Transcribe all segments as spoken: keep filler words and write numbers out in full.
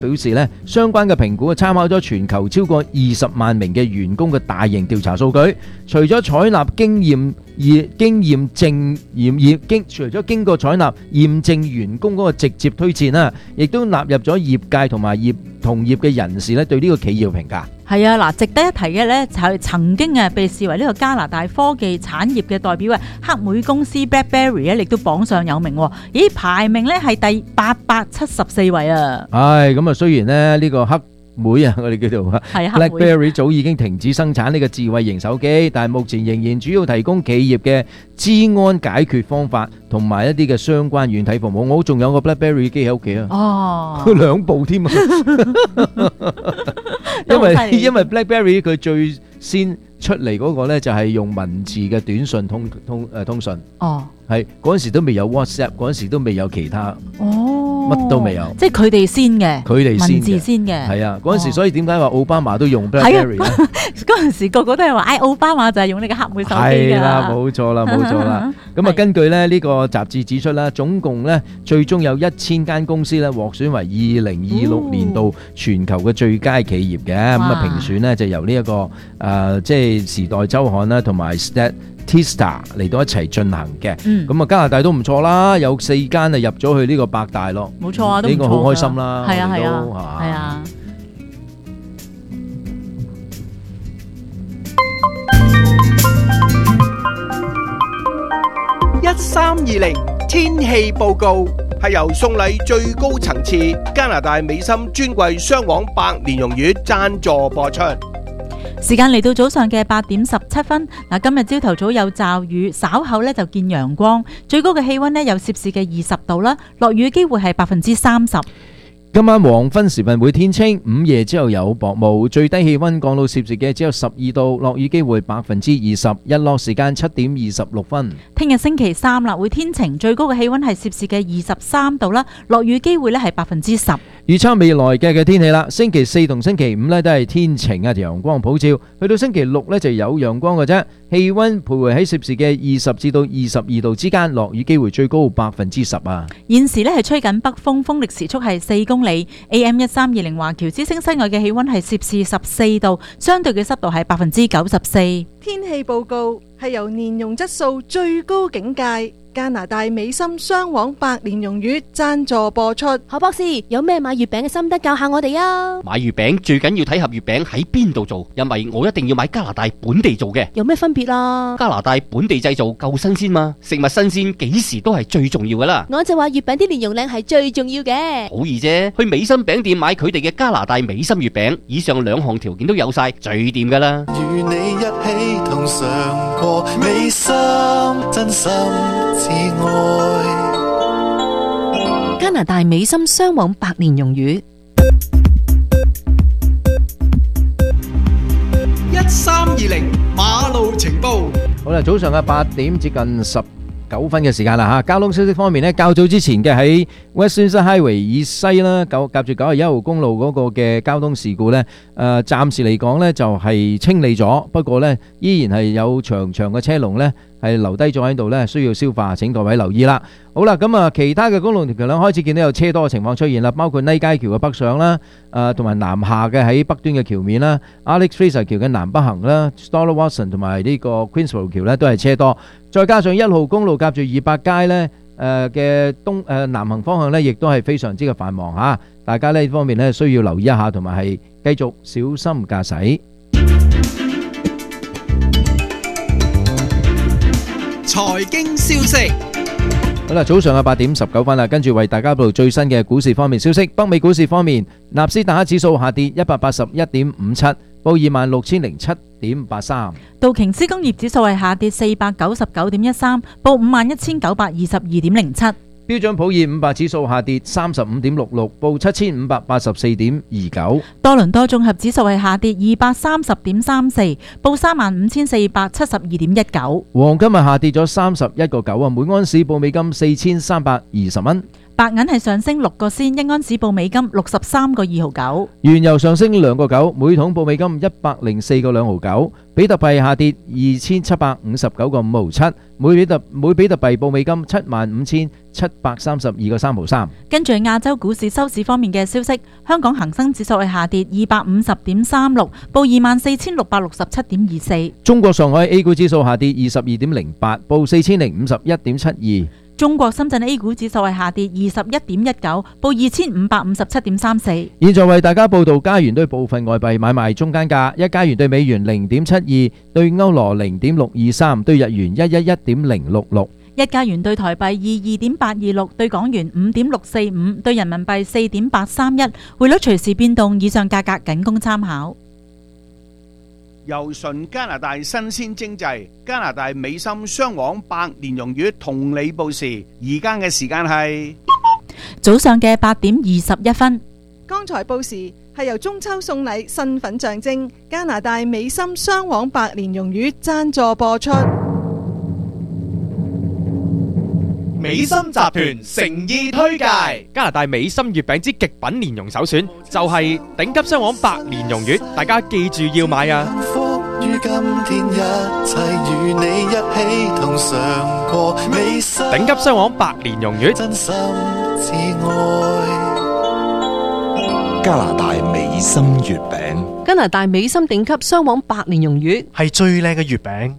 表示咧，相關嘅評估參考咗全球超過二十萬名嘅員工嘅大型調查數據，除咗採納經驗而經驗證驗驗經，除咗經過採納驗證員工嗰個直接推薦啦，亦都納入咗業界同埋業同業嘅人士咧對呢個企業嘅評價。 係啊，嗱，值得一提嘅咧就係曾經啊被視為呢個加拿大科技產業嘅代表嘅黑莓公司 BlackBerry 咧，亦都榜上有名。咦，排名咧係第八百七十四位啊！ 唉，咁啊，雖然咧呢個黑莓啊，我哋叫做 BlackBerry 早已經停止生產呢個智慧型手機，但係目前仍然主要提供企業嘅資安解決方法同埋一啲嘅相關軟體服務。我仲有個 BlackBerry 機喺屋企啊， 哦， 兩部添啊，因為因為 BlackBerry 佢最先出嚟嗰個咧就係用文字嘅短信通通誒通訊，哦，係嗰陣時都未有 WhatsApp，嗰陣時都未有其他，哦，乜都未有， 即係佢哋先嘅， 佢哋先文字先嘅， 係啊，嗰陣時所以點解話奧巴馬都用 BlackBerry 咧？ 嗰陣時個個都係話，唉，奧巴馬就係用呢個黑莓手機㗎。 係啦，冇錯啦，冇錯啦。咁啊，根據咧呢個雜誌指出啦，總共咧最終有一千間公司咧獲選為二零二六年度全球嘅最佳企業嘅。咁啊，評選咧就由呢一個誒即係時代週刊啦，同埋 Statista 嚟到一齊進行嘅。咁啊，加拿大都唔錯啦，有四間啊入咗去呢個百大咯。 冇錯啊，都唔錯㗎。 呢個好開心啦。 係啊，係啊，係啊。 一三二零天氣報告係由送禮最高層次加拿大美心專櫃雙黃白蓮蓉月贊助播出。 時間嚟到早上嘅八點十七分。嗱，今日朝頭早有驟雨，稍後咧就見陽光，最高嘅氣溫咧有攝氏嘅二十度啦，落雨機會係百分之三十。 今晚黃昏時分會天清，午夜之後有薄霧，最低氣溫降到攝氏嘅只有十二度，落雨機會百分之二十，日落時間七點二十六分。 聽日星期三啦，會天晴，最高嘅氣溫係攝氏嘅二十三度啦，落雨機會咧係百分之十。 預測未來嘅嘅天氣啦，星期四同星期五咧都係天晴啊，陽光普照，去到星期六咧就有陽光嘅啫，氣溫徘徊喺攝氏嘅二十至到二十二度之間，落雨機會最高百分之十啊。 現時咧係吹緊北風，風力時速係四公里。A M 一三二零華僑之星室外嘅氣溫係攝氏十四度，相對嘅濕度係百分之九十四。 天氣報告係由蓮蓉質素最高境界加拿大美心雙黃白蓮蓉月贊助播出。 何博士有咩買月餅嘅心得教下我哋啊？ 買月餅最緊要睇盒月餅喺邊度做，因為我一定要買加拿大本地做嘅。 有咩分別啊？ 加拿大本地製造夠新鮮嘛，食物新鮮幾時都係最重要噶啦。 我就話月餅啲蓮蓉靚係最重要嘅。 好易啫，去美心餅店買佢哋嘅加拿大美心月餅，以上兩項條件都有晒，最掂噶啦。 與你一起同嘗過美心真心摯愛， 加拿大美心雙黃白蓮蓉魚。 一三二零馬路情報。 好啦，早上嘅八點接近十九分嘅時間啦吓，交通消息方面呢，較早之前嘅喺 Westminster Highway 以西啦，九夾住九十一號公路嗰個嘅交通事故呢，誒，暫時嚟講呢就係清理咗，不過呢依然係有長長嘅車龍呢係留低咗喺度呢，需要消化，請各位留意啦。好啦，咁啊，其他嘅公路橋梁開始見到有車多嘅情況出現啦，包括 Knight 街橋嘅北上啦，誒，同埋南下嘅喺北端嘅橋面啦 ，Alex Fraser 橋嘅南北行啦 ，Stella Watson 同埋呢個 Queensborough 橋呢都係車多，再加上一號公路夾住二百街呢誒嘅東誒南行方向呢，亦都係非常之嘅繁忙嚇，大家呢方面呢需要留意一下，同埋係繼續小心駕駛。 財經消息， 好啦，早上嘅八點十九分啦，跟住為大家報道最新嘅股市方面消息。北美股市方面，納斯達克指數下跌一百八十一點五七，報二萬六千零七點八三。 道瓊斯工業指數係下跌四百九十九點一三，報五萬一千九百二十二點零七。 標準普爾五百指數下跌三十五點六六，報七千五百八十四點二九。 多倫多綜合指數係下跌二百三十點三四，報三萬五千四百七十二點一九。 黃金係下跌咗三十一個九啊，每安士報美金四千三百二十蚊。 白銀係上升六個仙，一盎司報美金六十三個二毫九。 原油上升兩個九，每桶報美金一百零四個兩毫九。比特幣下跌二千七百五十九個五毫七，每比特每比特幣報美金七萬五千七百三十二個三毫三。 跟住亞洲股市收市方面嘅消息，香港恒生指數係下跌二百五十點三六，報二萬四千六百六十七點二四。 中國上海 A 股指數下跌二十二點零八，報四千零五十一點七二。 中國深圳 A 股指數係下跌二十一點一九，報二千五百五十七點三四。 現在為大家報道加元對部分外幣買賣中間價：一加元對美元零點七二，對歐羅零點六二三，對日元一一一點零六六。 一加元對台幣二二點八二六，對港元五點六四五，對人民幣四點八三一。匯率隨時變動，以上價格僅供參考。 由純加拿大新鮮精製加拿大美心雙黃百年溶月同你報時，而家嘅時間係早上嘅八點二十一分。 剛才報時係由中秋送禮身份象徵加拿大美心雙黃百年溶月贊助播出。 美心集團誠意推介加拿大美心月餅之極品蓮蓉首選，就係頂級雙黃百年溶月，大家記住要買啊！ 幸福於今天，一切與你一起同嘗過美心。 頂級雙黃百年溶月， 真心至愛。 加拿大美心月餅， 加拿大美心頂級雙黃百年溶月係最靚嘅月餅。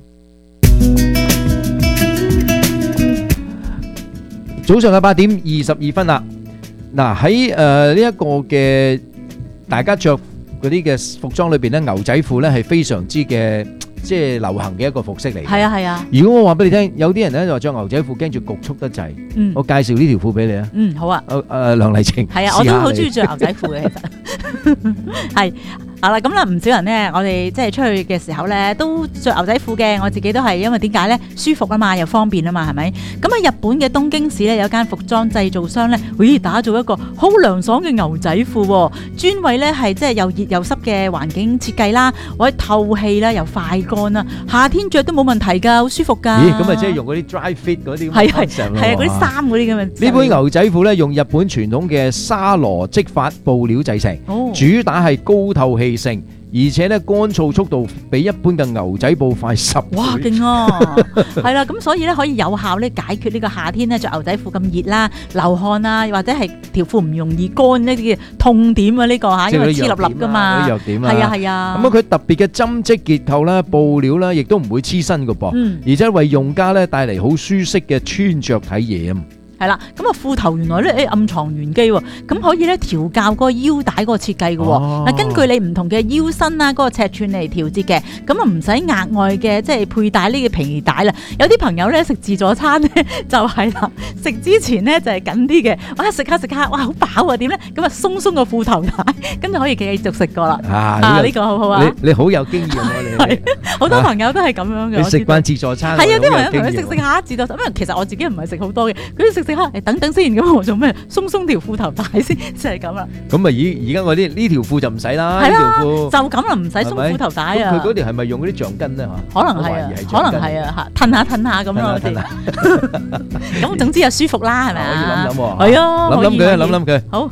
早上嘅八點二十二分啦，嗱喺誒呢一個嘅大家着嗰啲嘅服裝裏邊咧，牛仔褲咧係非常之嘅即係流行嘅一個服飾嚟。 係啊係啊。 如果我話俾你聽，有啲人咧就話着牛仔褲驚住焗促得滯， 嗯， 我介紹呢條褲俾你啊。 嗯，好啊。 誒誒，梁麗晴， 係啊，我都好中意着牛仔褲嘅，其實係。好啦，咁啦，唔少人呢，我哋即係出去嘅時候呢，都着牛仔褲嘅。我自己都係，因為點解呢？舒服啊嘛，又方便啊嘛，係咪？咁喺日本嘅東京市呢，有間服裝製造商呢，會打造一個好涼爽嘅牛仔褲，專為呢係即係又熱又濕嘅環境設計啦，或者透氣啦，又快乾啦，夏天着都冇問題㗎，好舒服㗎。 咦，咁咪即係用嗰啲 dry fit 嗰啲咁係係係啊，嗰啲衫嗰啲咁嘅。 呢杯牛仔褲呢，用日本傳統嘅沙羅織法布料製成， 哦、 主打係高透氣性。而且咧乾燥速度比一般嘅牛仔布快十倍。 哇，勁啊！係啦，咁所以咧可以有效咧解決呢個夏天咧着牛仔褲咁熱啦、流汗啊，或者係條褲唔容易乾呢啲嘅痛點啊呢個嚇，因為黐粒粒噶嘛。 弱點啊， 係啊係啊。 咁啊佢特別嘅針織結構啦、布料啦，亦都唔會黐身嘅噃， 嗯、 而且為用家咧帶嚟好舒適嘅穿着體驗。 係啦，咁啊褲頭原來咧誒暗藏玄機喎，咁可以咧調校嗰個腰帶嗰個設計嘅喎。嗱、哦，根據你唔同嘅腰身啊嗰個尺寸嚟調節嘅，咁啊唔使額外嘅即係佩戴呢個皮帶啦。有啲朋友咧食自助餐咧就係啦，食之前咧就係緊啲嘅，哇食下食下哇好飽啊點咧，咁啊鬆鬆個褲頭帶，跟住可以繼續食過啦。啊呢、呢個好好啊！ 你你好有經驗啊你。 好多朋友都係咁樣嘅。 你食慣自助餐。 係啊，啲朋友同佢食食下自助餐，因為其實我自己唔係食好多嘅，佢食食。誒，等等先，咁我做咩？鬆鬆條褲頭帶先，就係咁啦。咁啊， 而而家我啲呢條褲就唔使啦，呢條褲就咁啦，唔使鬆褲頭帶啊。 佢嗰條係咪用嗰啲橡筋咧？ 嚇，可能係啊，可能係啊，嚇，褪下褪下咁咯，好似。咁總之又舒服啦，係咪啊？ 可以諗諗喎。 係啊， 諗諗佢，諗諗佢。 好。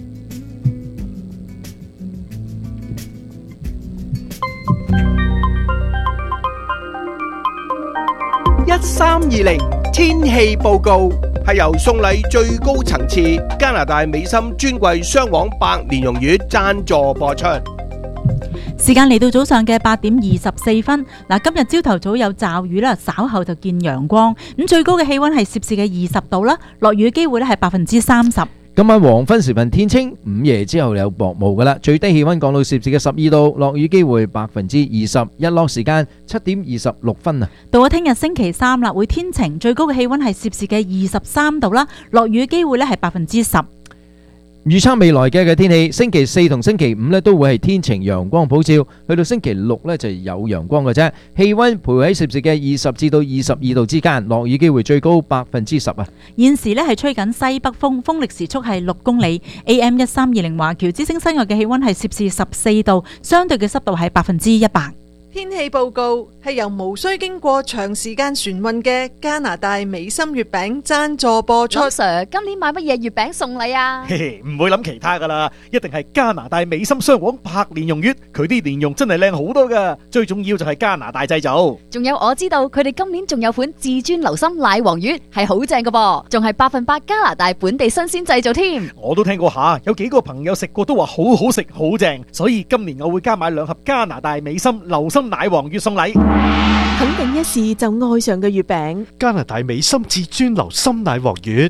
一三二零天氣報告係由送禮最高層次加拿大美心專櫃雙黃百年溶月贊助播出。 時間嚟到早上嘅八點二十四分。嗱，今日朝頭早有驟雨啦，稍後就見陽光。咁最高嘅氣溫係攝氏嘅二十度啦，落雨機會咧係百分之三十。 今晚黃昏時分天清，午夜之後有薄霧噶啦，最低氣溫降到攝氏嘅十二度，落雨機會百分之二十，日落時間七點二十六分啊。 到咗聽日星期三啦，會天晴，最高嘅氣溫係攝氏嘅二十三度啦，落雨機會咧係百分之十。 預測未來嘅嘅天氣，星期四同星期五咧都會係天晴陽光普照，去到星期六咧就有陽光嘅啫。氣溫徘徊喺攝氏嘅二十至到二十二度之間，落雨機會最高百分之十啊。 現時咧係吹緊西北風，風力時速係六公里。A M 一三二零華僑之聲室外嘅氣溫係攝氏十四度，相對嘅濕度係百分之一百。 天氣報告係由無需經過長時間船運嘅加拿大美心月餅贊助播出。 林 Sir， 今年買乜嘢月餅送禮啊？ 嘿嘿，唔會諗其他噶啦，一定係加拿大美心雙黃白蓮蓉月，佢啲蓮蓉真係靚好多噶，最重要就係加拿大製造。 仲有我知道佢哋今年仲有款至尊流心奶黃月，係好正噶噃，仲係百分百加拿大本地新鮮製造添。 我都聽過下，有幾個朋友食過都話好好食好正，所以今年我會加買兩盒加拿大美心流心奶黃月送禮。 肯定一試就愛上嘅月餅， 加拿大美心至尊流心奶黃月。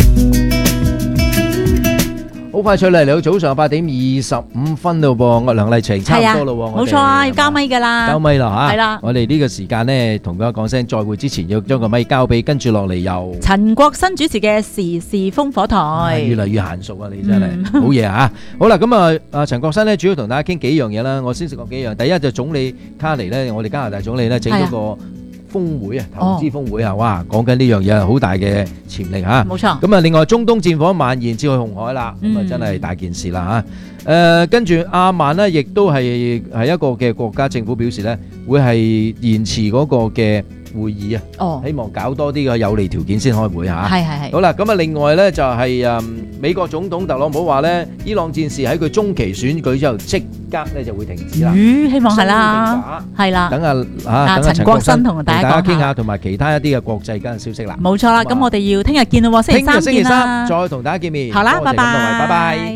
好快脆嚟到早上八點二十五分咯噃，我梁麗晴差唔多咯喎， 冇錯啊，要交咪噶啦， 交咪啦嚇， 係啦， 我哋呢個時間呢，同大家講聲再會之前，要將個咪交俾跟住落嚟由陳國新主持嘅時事烽火台， 越嚟越嫻熟啊！你真係好嘢嚇。好啦，咁啊啊陳國新呢，主要同大家傾幾樣嘢啦，我先食過幾樣。第一就總理卡尼呢，我哋加拿大總理呢，整咗個峰會啊，投資峰會啊，哇！講緊呢樣嘢好大嘅潛力嚇， 冇錯。 咁啊，另外中東戰火蔓延至去紅海啦，咁啊真係大件事啦嚇。誒，跟住阿曼呢，亦都係係一個嘅國家政府表示呢，會係延遲嗰個嘅會議啊， 哦， 希望搞多啲嘅有利條件先開會嚇。 係係係。 好啦，咁啊，另外呢就係誒美國總統特朗普話呢，伊朗戰事喺佢中期選舉之後即刻咧就會停止啦。 咦，希望係啦，係啦。 等啊嚇， 陳國新同大家傾下，同埋其他一啲嘅國際間消息啦。 冇錯啦，咁我哋要聽日見咯，星期三見啦。 聽日星期三再同大家見面。 好啦，拜拜， 拜拜。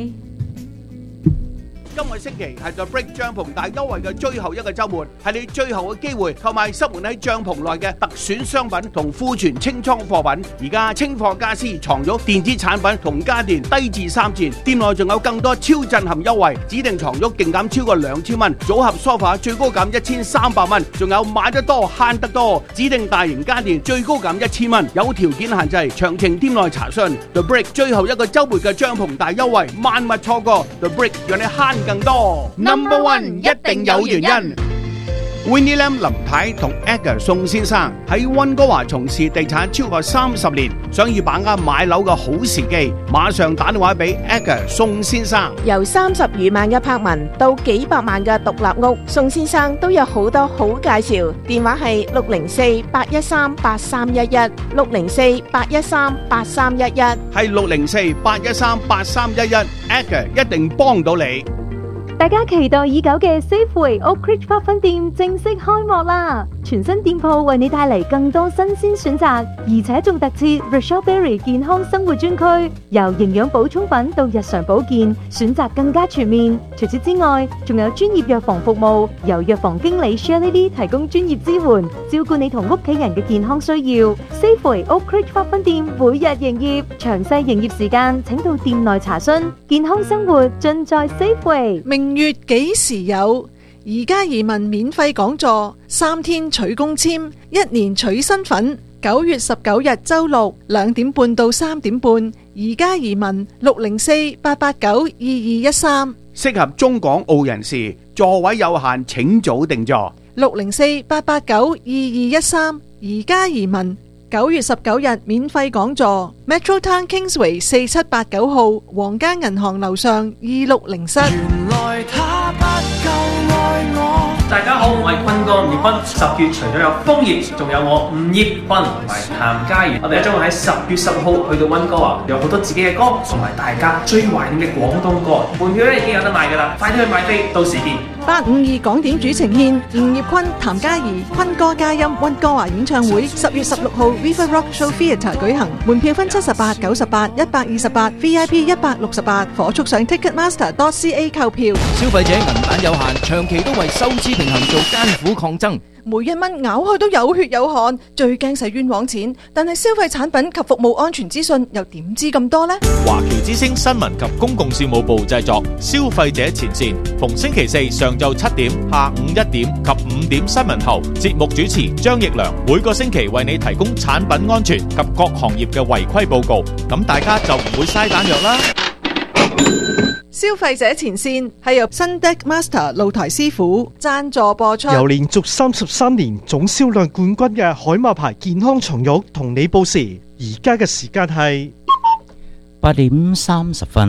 今個星期係 The Brick 帳篷大優惠嘅最後一個週末，係你最後嘅機會購買塞滿喺帳篷內嘅特選商品同庫存清倉貨品。而家清貨家私、床褥、電子產品同家電低至三折，店內仲有更多超震撼優惠，指定床褥勁減超過兩千蚊，組合梳化最高減一千三百蚊，仲有買得多慳得多，指定大型家電最高減一千蚊，有條件限制，詳情店內查詢。The Brick 最後一個週末嘅帳篷大優惠，萬勿錯過。The Brick 讓你慳更多。Number one 一定有原因。Winnie Lam 林太同 Edgar 宋先生喺溫哥華從事地產超過三十年，想要把握買樓嘅好時機，馬上打電話俾 Edgar 宋先生。 由三十餘萬嘅柏文到幾百萬嘅獨立屋，宋先生都有好多好介紹。電話係六零四八一三八三一一，六零四八一三八三一一， 係六零四八一三八三一一 ，Edgar 一定幫到你。 大家期待已久嘅 Safeway Oakridge Park 分店正式開幕啦！全新店鋪為你帶嚟更多新鮮選擇，而且仲特設 Rochelle Berry 健康生活專區，由營養補充品到日常保健，選擇更加全面。除此之外，仲有專業藥房服務，由藥房經理 Shirley Lee 提供專業支援，照顧你同屋企人嘅健康需要。Safeway Oakridge Park 分店每日營業，詳細營業時間請到店內查詢。健康生活盡在 Safeway。 明月幾時有？而家移民免費講座，三天取公簽，一年取身份。九月十九日周六兩點半到三點半，而家移民六零四八八九二二一三， 適合中港澳人士，座位有限，請早訂座。 六零四八八九二二一三，而家移民。九月十九日免費講座 ，Metro Town Kingsway 四七八九號皇家銀行樓上二六零室。 原來他不夠愛我。 大家好，我係坤哥吳業坤。十月除咗有楓葉，仲有我吳業坤同埋譚嘉儀。我哋將會喺十月十號去到溫哥華，有好多自己嘅歌，同埋大家最懷念嘅廣東歌。門票咧已經有得賣噶啦，快啲去買飛，到時見。 八五二港點主呈獻吳業坤、譚嘉儀、坤哥嘉音溫哥華演唱會，十月十六號 Viva Rock Show Theatre 舉行，門票分七十八、九十八、一百二十八 ，V I P 一百六十八，火速上 Ticketmaster dot C A 購票。 消費者銀彈有限，長期都為收支平衡做艱苦抗爭。 每一蚊咬開都有血有汗，最驚使冤枉錢。但係消費產品及服務安全資訊又點知咁多呢？ 華僑之聲新聞及公共事務部製作，消費者前線，逢星期四上晝七點、下午一點及五點新聞後，節目主持張奕良每個星期為你提供產品安全及各行業嘅違規報告，咁大家就唔會嘥彈藥啦。 消費者前線係由新 Deck Master 露台師傅贊助播出。 由連續三十三年總銷量冠軍嘅海馬牌健康床褥同你報時，而家嘅時間係八點三十分。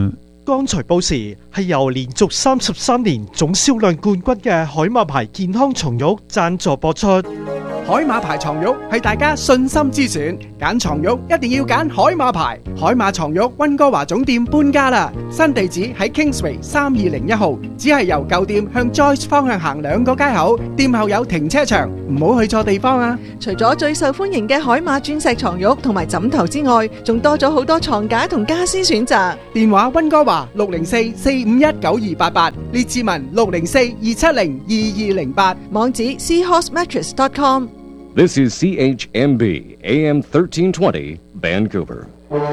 剛才報時係由連續三十三年總銷量冠軍嘅海馬牌健康床褥贊助播出。 海馬牌床褥係大家信心之選，揀床褥一定要揀海馬牌。海馬床褥溫哥華總店搬家啦，新地址喺 Kingsway 三二零一號，只係由舊店向 Joyce 方向行兩個街口，店後有停車場，唔好去錯地方啊！ 除咗最受歡迎嘅海馬鑽石床褥同埋枕頭之外，仲多咗好多床架同家私選擇。 電話溫哥華六零四四五一九二八八，列志文六零四二七零二二零八， 網址 seahorse mattress dot com。 This is C H M B A M thirteen twenty Vancouver。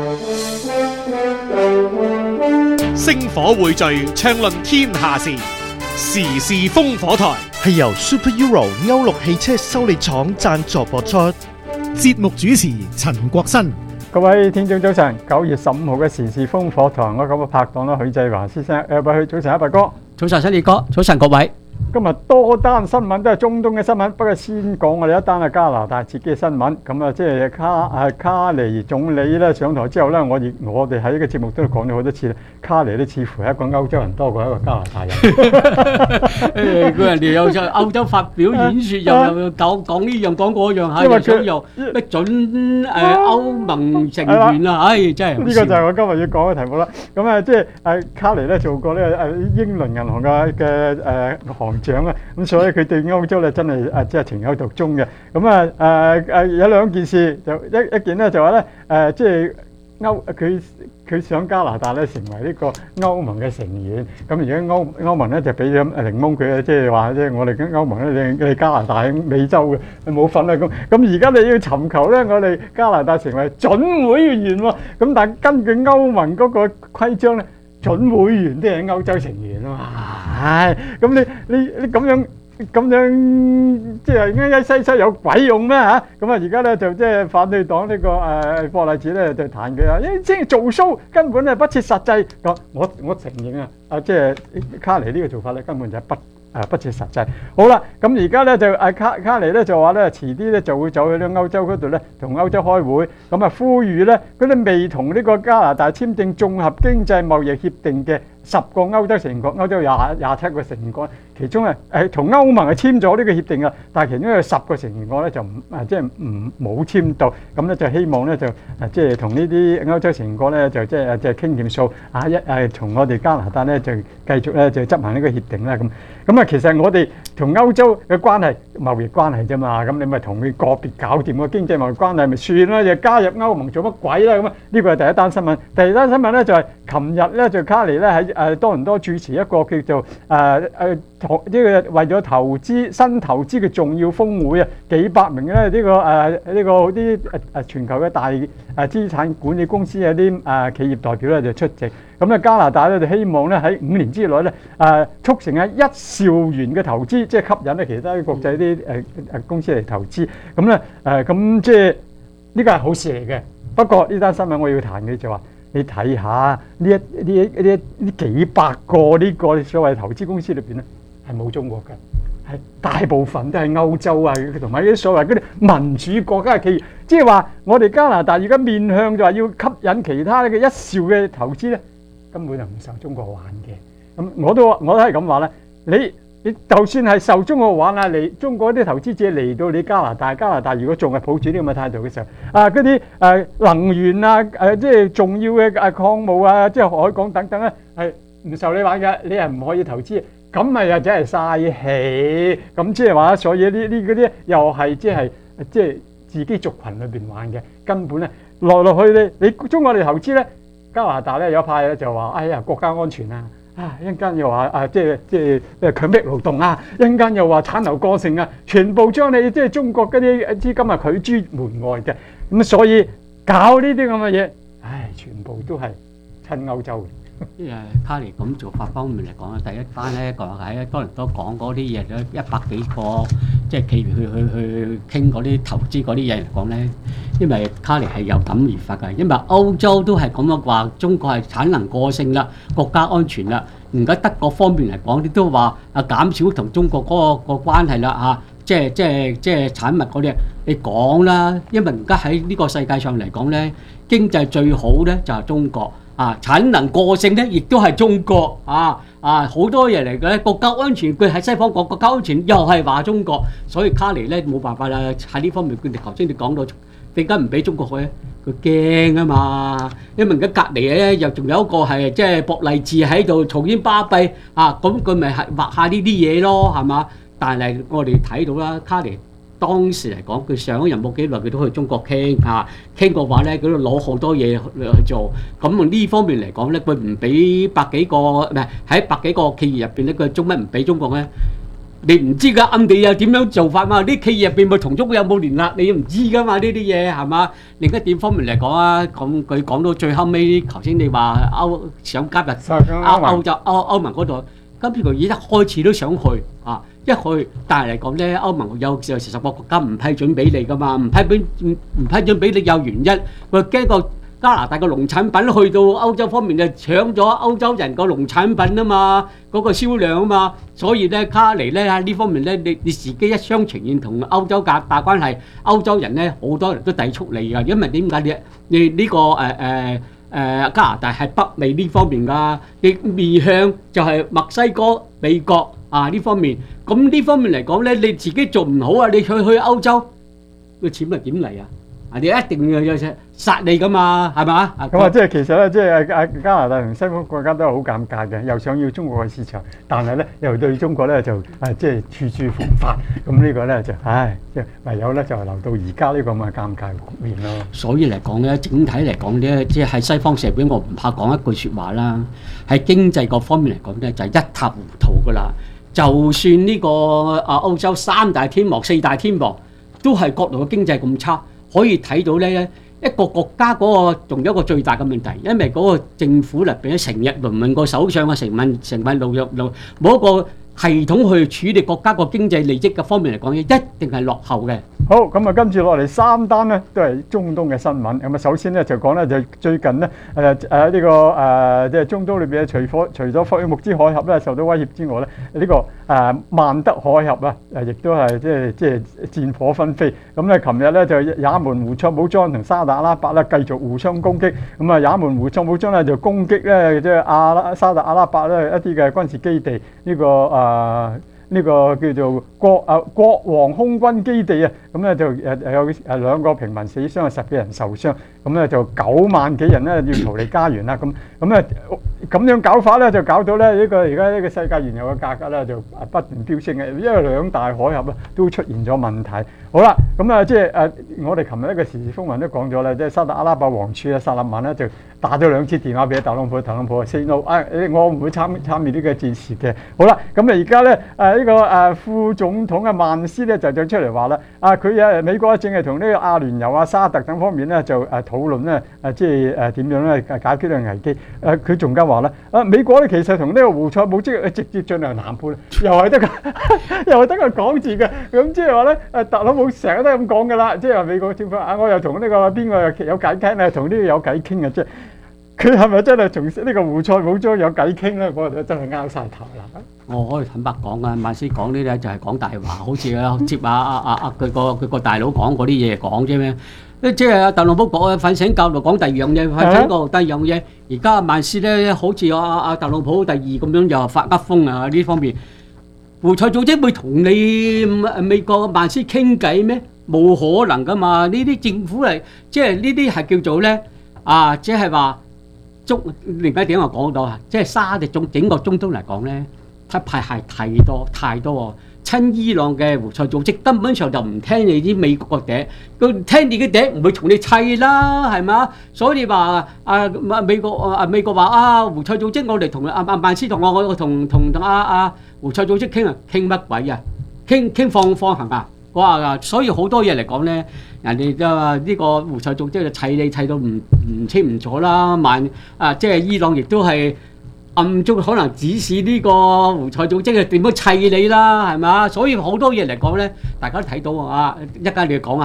星火匯聚，暢論天下事，時事烽火台係由 Super Euro 歐陸汽車修理廠贊助播出。 節目主持陳國新。 各位聽眾早晨，九月十五號嘅時事烽火台，我咁嘅拍檔啦，許繼華先生，誒，喂，早晨，阿伯哥， 早晨，新烈哥，早晨各位。 今日多單新聞都係中東嘅新聞，不過先講我哋一單係加拿大自己嘅新聞。咁啊，即係卡啊卡尼總理咧上台之後咧，我亦我哋喺呢個節目都講咗好多次啦。卡尼咧似乎係一個歐洲人多過一個加拿大人。 誒，佢人哋又就歐洲發表演説，又又講講呢樣講嗰樣，係又想又逼準誒歐盟成員啊！唉，真係呢個就係我今日要講嘅題目啦。咁啊，即係誒卡尼咧做過呢個誒英倫銀行嘅嘅誒行長啊，咁所以佢對歐洲咧真係誒即係情有獨鍾嘅。咁啊誒誒有兩件事，就一一件咧就話咧誒即係歐佢佢想加拿大咧成為呢個歐盟嘅成員。咁而家歐歐盟咧就俾咗檸檬佢啊，即係話即係我哋嘅歐盟咧，你你加拿大美洲嘅冇份啦。咁咁而家你要尋求咧，我哋加拿大成為準會員喎。咁但係根據歐盟嗰個規章咧，準會員都係歐洲成員啊嘛。唉，咁你你你咁樣咁樣即係啱啱西西有鬼用咩嚇？咁啊而家咧就即係反對黨呢個誒霍麗子咧就彈佢啊，因即係做 show 根本係不切實際。我我我承認啊，啊即係卡尼呢個做法咧根本就係不。誒不切實際。好啦，咁而家咧就誒卡卡尼咧就話咧，遲啲咧就會走去咧歐洲嗰度咧，同歐洲開會，咁啊呼籲咧嗰啲未同呢個加拿大簽訂綜合經濟貿易協定嘅十個歐洲成員國，歐洲廿廿七個成員國，其中啊誒同歐盟係簽咗呢個協定啊，但係其中有十個成員國咧就唔啊即係唔冇簽到，咁咧就希望咧就誒即係同呢啲歐洲成員國咧就即係即係傾掂數啊一誒同我哋加拿大咧就繼續咧就執行呢個協定啦咁。咁啊，其實我哋同歐洲嘅關係貿易關係啫嘛，咁你咪同佢個別搞掂個經濟貿易關係咪算啦，就加入歐盟做乜鬼啦咁啊？呢個係第一單新聞。第二單新聞咧就係琴日咧就卡尼咧喺誒多倫多主持一個叫做誒誒投呢個為咗投資新投資嘅重要峰會啊，幾百名咧呢個誒呢個啲誒誒全球嘅大誒資產管理公司嘅啲誒企業代表咧就出席。咁咧加拿大咧就希望咧喺五年之內咧誒促成喺一兆元嘅投資，即係吸引咧其他國際啲誒誒公司嚟投資。咁咧誒咁即係呢個係好事嚟嘅。不過呢單新聞我要談嘅就話，你睇下呢一呢一呢呢幾百個呢個所謂投資公司裏邊咧係冇中國嘅，係大部分都係歐洲啊同埋啲所謂嗰啲民主國家嘅企業。即係話我哋加拿大而家面向就話要吸引其他嘅一兆嘅投資咧，根本就唔受中國玩嘅。咁我都我都係咁話啦，你你就算係受中國玩啊，嚟中國啲投資者嚟到你加拿大，加拿大如果仲係抱住呢咁嘅態度嘅時候，啊嗰啲誒能源啊誒即係重要嘅誒礦物啊，即係海港等等咧，係唔受你玩嘅，你係唔可以投資，咁咪又真係嘥氣。咁即係話，所以呢呢嗰啲又係即係即係自己族群裏邊玩嘅，根本咧落落去咧，你中國嚟投資咧。加拿大咧有一派咧就話：哎呀，國家安全啊！啊，一陣間又話啊，即係即係誒強迫勞動啊！一陣間又話產能過剩啊！全部將你即係中國嗰啲資金啊拒諸門外嘅。咁所以搞呢啲咁嘅嘢，唉，全部都係親歐洲嘅。 誒卡尼咁做法方面嚟講咧，第一單咧講喺多倫多講嗰啲嘢，有一百幾個即係企業去去去傾嗰啲投資嗰啲嘢嚟講咧，因為卡尼係有感而發嘅，因為歐洲都係咁樣話，中國係產能過剩啦，國家安全啦。而家德國方面嚟講，你都話啊減少同中國嗰個個關係啦嚇，即係即係即係產物嗰啲，你講啦，因為而家喺呢個世界上嚟講咧，經濟最好咧就係中國。 啊，產能過剩咧，亦都係中國啊啊！好多嘢嚟嘅咧，國家安全佢喺西方講國家安全，又係話中國，所以卡尼咧冇辦法啦。喺呢方面，佢哋頭先你講到點解唔俾中國去咧？佢驚啊嘛，因為而家隔離咧又仲有一個係即係博勵治喺度嘈喧巴閉啊，咁佢咪係畫下呢啲嘢咯，係嘛？但係我哋睇到啦，卡尼。當時嚟講，佢上咗任冇幾耐，佢都去中國傾嚇，傾嘅話咧，佢都攞好多嘢去做。咁呢方面嚟講咧，佢唔俾百幾個，唔係喺百幾個企業入邊咧，佢做乜唔俾中國咧？你唔知㗎，暗地又點樣做法嘛？啲企業入邊咪同中國有冇聯絡？你唔知㗎嘛？呢啲嘢係嘛？另一點方面嚟講啊，咁佢講到最後尾，頭先你話歐想加入歐歐洲歐歐盟嗰度，咁佢一開始都想去啊。一去，但係嚟講咧，歐盟有有十個國家唔批准俾你噶嘛，唔批准唔唔批准俾你有原因，佢驚個加拿大個農產品去到歐洲方面就搶咗歐洲人個農產品啊嘛，嗰個銷量啊嘛，所以咧卡尼咧喺呢方面咧，你你自己一廂情願同歐洲夾大關係，歐洲人咧好多人都抵觸你噶，因為點解你你呢個誒誒誒加拿大係北美呢方面噶，你面向就係墨西哥、美國。啊！呢方面，咁呢方面嚟講咧，你自己做唔好啊！你去去歐洲，個錢咪點嚟啊？啊！你一定要有殺你噶嘛，係嘛？ 咁啊，即係其實咧，即係啊加拿大同西方國家都係好尷尬嘅，又想要中國嘅市場，但係咧又對中國咧就啊即係處處防範。咁呢個咧就唉，即係唯有咧就係留到而家呢個咁嘅尷尬局面咯。 所以嚟講咧，整體嚟講咧，即係喺西方社會，我唔怕講一句説話啦。喺經濟各方面嚟講咧，就係一塌糊塗噶啦。就算呢個啊歐洲三大天王、四大天王都係國內嘅經濟咁差，可以睇到咧一個國家嗰個仲有一個最大嘅問題，因為嗰個政府入邊成日輪換個首相啊，成問成問路入路冇一個系統去處理國家個經濟利益嘅方面嚟講，一定係落後嘅。 好，咁啊跟住落嚟三單咧都係中東嘅新聞。咁啊首先咧就講咧就最近咧誒誒呢個誒即係中東裏邊嘅除火除咗霍爾木茲海峽咧受到威脅之外咧，呢、這個誒、呃、曼德海峽啊誒亦都係即係即係戰火紛飛。咁咧琴日咧就也門胡塞武裝同沙特阿拉伯咧繼續互相攻擊。咁啊也門胡塞武裝咧就攻擊咧即係阿拉沙特阿拉伯咧一啲嘅軍事基地呢、這個誒。呃呢個叫做國啊國王空軍基地啊，咁咧就誒有誒兩個平民死傷，十幾人受傷，咁咧就九萬幾人咧要逃離家園啦，咁咁咧咁樣搞法咧就搞到咧呢個而家呢個世界原油嘅價格咧就不斷飆升嘅，因為兩大海峽啊都出現咗問題。好啦，咁啊即係誒我哋琴日一個時事風雲都講咗啦，即係沙特阿拉伯王儲啊薩勒曼咧就打咗兩次電話俾特朗普，特朗普啊 say no， 啊我唔會參參與呢個戰事嘅。好啦，咁啊而家咧誒呢個誒副總統嘅曼斯咧就就出嚟話啦，啊佢誒美國正係同呢個阿聯酋啊、沙特等方面咧就誒討論咧誒即係誒點樣咧解決呢個危機。誒佢仲加話咧，啊美國咧其實同呢個胡塞武裝直接進行談判，又係得個又係得個講字嘅。咁即係話咧誒特朗普成日都係咁講㗎啦，即係話美國政府啊，我又同呢個邊個有偈傾咧，同呢個有偈傾嘅，即係佢係咪真係同呢個胡塞武裝有偈傾咧？我就真係拗晒頭啦！ 我可以坦白講啊，曼斯講呢啲就係講大話，好似啊接啊啊啊啊佢個佢個大佬講嗰啲嘢講啫咩？即係阿特朗普講瞓醒覺就講第二樣嘢，瞓醒覺第二樣嘢。而家曼斯咧好似阿阿特朗普第二咁樣又發噏風啊呢方面。胡塞組織會同你美國曼斯傾偈咩？冇可能噶嘛！呢啲政府嚟，即係呢啲係叫做咧啊，即係話中另外點我講到啊，即係沙特中整個中東嚟講咧，派派係太多太多。親伊朗嘅胡塞組織根本上就唔聽你啲美國嘅笛，佢聽你嘅笛唔會同你砌啦，係嘛？所以話啊美國啊美國話啊胡塞組織我哋同阿阿曼斯同我我同同同阿阿胡塞組織傾啊傾乜鬼啊？傾傾放放行啊！我話所以好多嘢嚟講咧，人哋就話呢個胡塞組織就砌你砌到唔唔清唔楚啦，曼啊即係伊朗亦都係。暗中可能指示呢個胡塞組織係點樣砌你啦，係嘛？所以好多嘢嚟講咧，大家都睇到啊！一陣間你講下，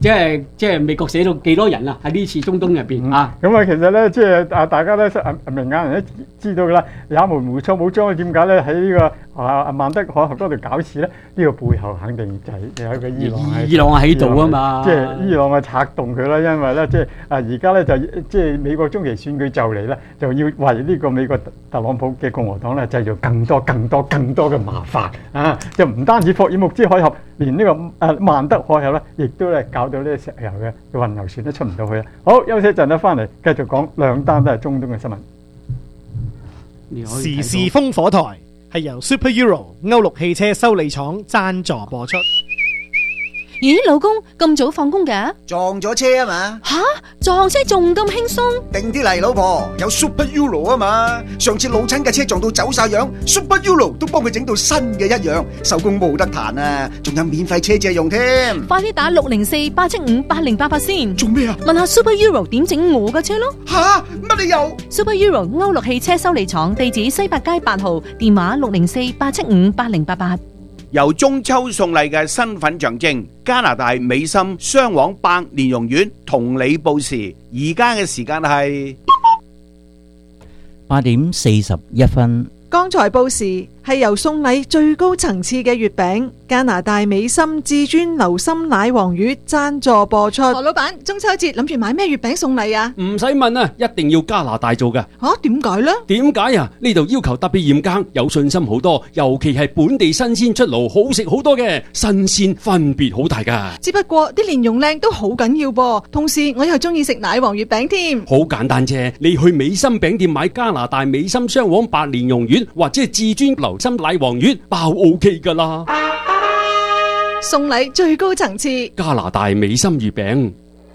即係即係美國死到幾多人啊？喺呢次中東入邊啊！ 咁啊，其實咧，即係啊，大家咧明眼人都知道噶啦，也門胡塞武裝點解咧喺呢個啊曼德海峽嗰度搞事咧？呢個背後肯定就係有一個伊朗喺伊朗喺度啊嘛， 即係伊朗嘅策動佢啦，因為咧即係啊而家咧就即係美國中期選舉就嚟咧，就要為呢個美國特朗普嘅共和黨咧製造更多、更多、更多嘅麻煩啊！就唔單止霍爾木茲海峽，連呢個誒曼德海峽咧，亦都咧搞到呢個石油嘅運油船都出唔到去啦。好，休息一陣咧，翻嚟繼續講兩單都係中東嘅新聞。 時事烽火台係由 Super Euro 歐陸汽車修理廠贊助播出。 咦，老公咁早放工嘅？ 撞咗車啊嘛！ 吓，撞車仲咁輕鬆？ 定啲嚟，老婆，有 Super Euro 啊嘛！上次老親嘅車撞到走晒樣 ，Super Euro 都幫佢整到新嘅一樣，手工冇得彈啊！仲有免費車借用添。 快啲打六零四八七五八零八八先。 做咩啊？ 問下 Super Euro 點整我嘅車咯。 吓，乜你又 ？Super Euro 歐陸汽車修理廠，地址西八街八號，電話六零四八七五八零八八。 由中秋送禮嘅身份象徵，加拿大美心雙黃百蓮蓉苑同你報時，而家嘅時間係八點四十一分。 剛才報時係由送禮最高層次嘅月餅加拿大美心至尊流心奶黃月贊助播出。何老闆，中秋節諗住買咩月餅送禮啊？ 唔使問啊，一定要加拿大做嘅。 吓，點解呢？ 點解啊？呢度要求特別嚴格，有信心好多，尤其係本地新鮮出爐，好食好多嘅，新鮮分別好大噶。 只不過啲蓮蓉靚都好緊要噃，同時我又中意食奶黃月餅添。 好簡單啫，你去美心餅店買加拿大美心雙黃白蓮蓉月或者係至尊流心奶黃月，爆 OK 噶啦。 送禮最高層次， 加拿大美心月餅。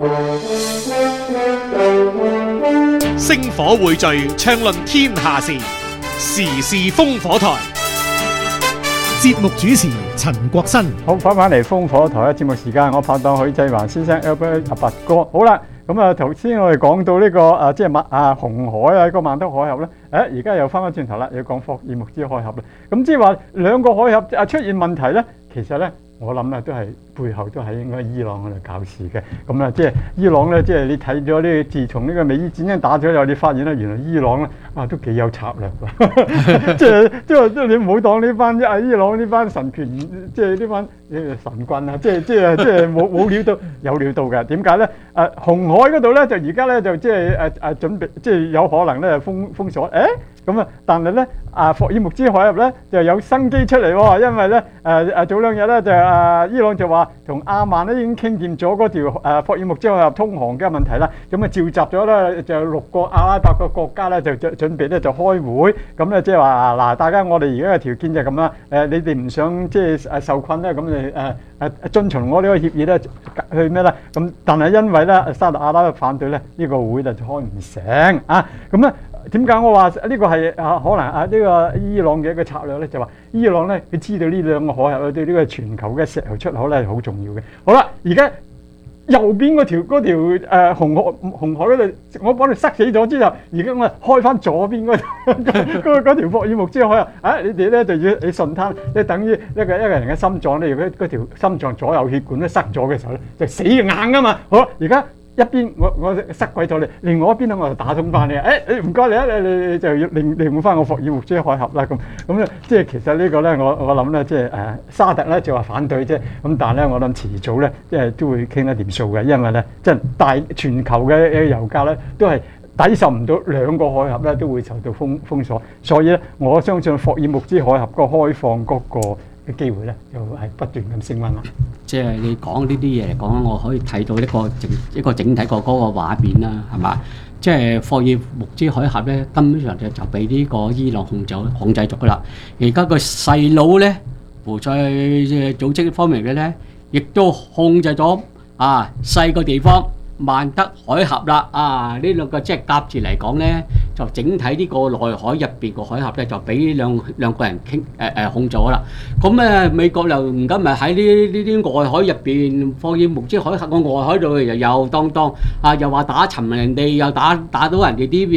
星火匯聚，暢論天下事，時事烽火台。節目主持陳國新。 好，翻返嚟烽火台嘅節目時間，我拍檔許濟華先生 Albert 阿拔哥。好啦，咁啊頭先我哋講到呢、這個啊即係麥啊紅海啊、這個曼德海峽咧，誒而家又翻返轉頭啦，要講霍爾木茲海峽啦。咁即係話兩個海峽啊出現問題咧，其實咧我諗咧都係背後都係應該伊朗喺度搞事嘅。咁啊即係伊朗咧，即係你睇咗呢，自從呢個美伊戰爭打咗之後，你發現咧原來伊朗咧啊都幾有策略㗎。即係即係即係你唔好當呢班啊伊朗呢班神權，即係呢班神棍啊！即係即係即係冇冇料到有料到嘅。點解咧？誒紅海嗰度咧就而家咧就即係誒誒準備，即係有可能咧封封鎖。誒咁啊，但係咧啊霍爾木茲海峽咧就有生機出嚟喎，因為咧誒誒早兩日咧就誒伊朗就話同阿曼咧已經傾掂咗嗰條誒霍爾木茲海峽通航嘅問題啦。咁啊召集咗咧就六個阿拉伯嘅國家咧就準準備咧就開會。咁咧即係話嗱，大家我哋而家嘅條件就係咁啦。誒你哋唔想即係誒受困咧，咁你誒誒遵從我呢個協議咧去咩咧？咁但係因為咧沙特阿拉伯反對咧，呢個會咧就開唔成啊！咁咧點解我話呢個係啊可能啊呢個伊朗嘅一個策略咧？就話伊朗咧佢知道呢兩個海峽對呢個全球嘅石油出口咧係好重要嘅。好啦，而家右邊嗰條嗰條誒紅海紅海嗰度，我幫你塞死咗之後，而家我開翻左邊嗰嗰嗰條霍爾木茲海峽啊！你哋咧就要你順攤，即係等於一個一個人嘅心臟咧，如果嗰條心臟左右血管咧塞咗嘅時候咧，就死硬噶嘛。好啦，而家一邊我我塞鬼咗你，另外一邊咧我就打通翻你。誒誒唔該你啊，你你你就要利利用翻個霍爾木茲海峽啦。咁咁咧，即係其實呢個咧，我我諗咧，即係誒沙特咧就話反對啫。咁但係咧，我諗遲早咧，即係都會傾得掂數嘅，因為咧，即係大全球嘅油價咧都係抵受唔到兩個海峽咧都會受到封封鎖，所以咧我相信霍爾木茲海峽個開放嗰個嘅機會咧，就係不斷咁升溫啦。 即係你講呢啲嘢嚟講，我可以睇到一個整一個整體個嗰個畫面啦，係嘛？即係霍爾木茲海峽咧，根本上就就俾呢個伊朗控制控制咗噶啦。而家個細佬咧，胡塞組織方面嘅咧，亦都控制咗啊細個地方曼德海峽啦。啊呢兩個即係夾住嚟講咧，就整體呢個內海入邊個海峽咧，就俾兩兩個人傾誒誒控咗啦。咁咧美國又唔敢咪喺呢呢啲外海入邊，霍爾木茲海峽個外海度又又當當啊，又話打沉人哋，又打打到人哋啲嘢，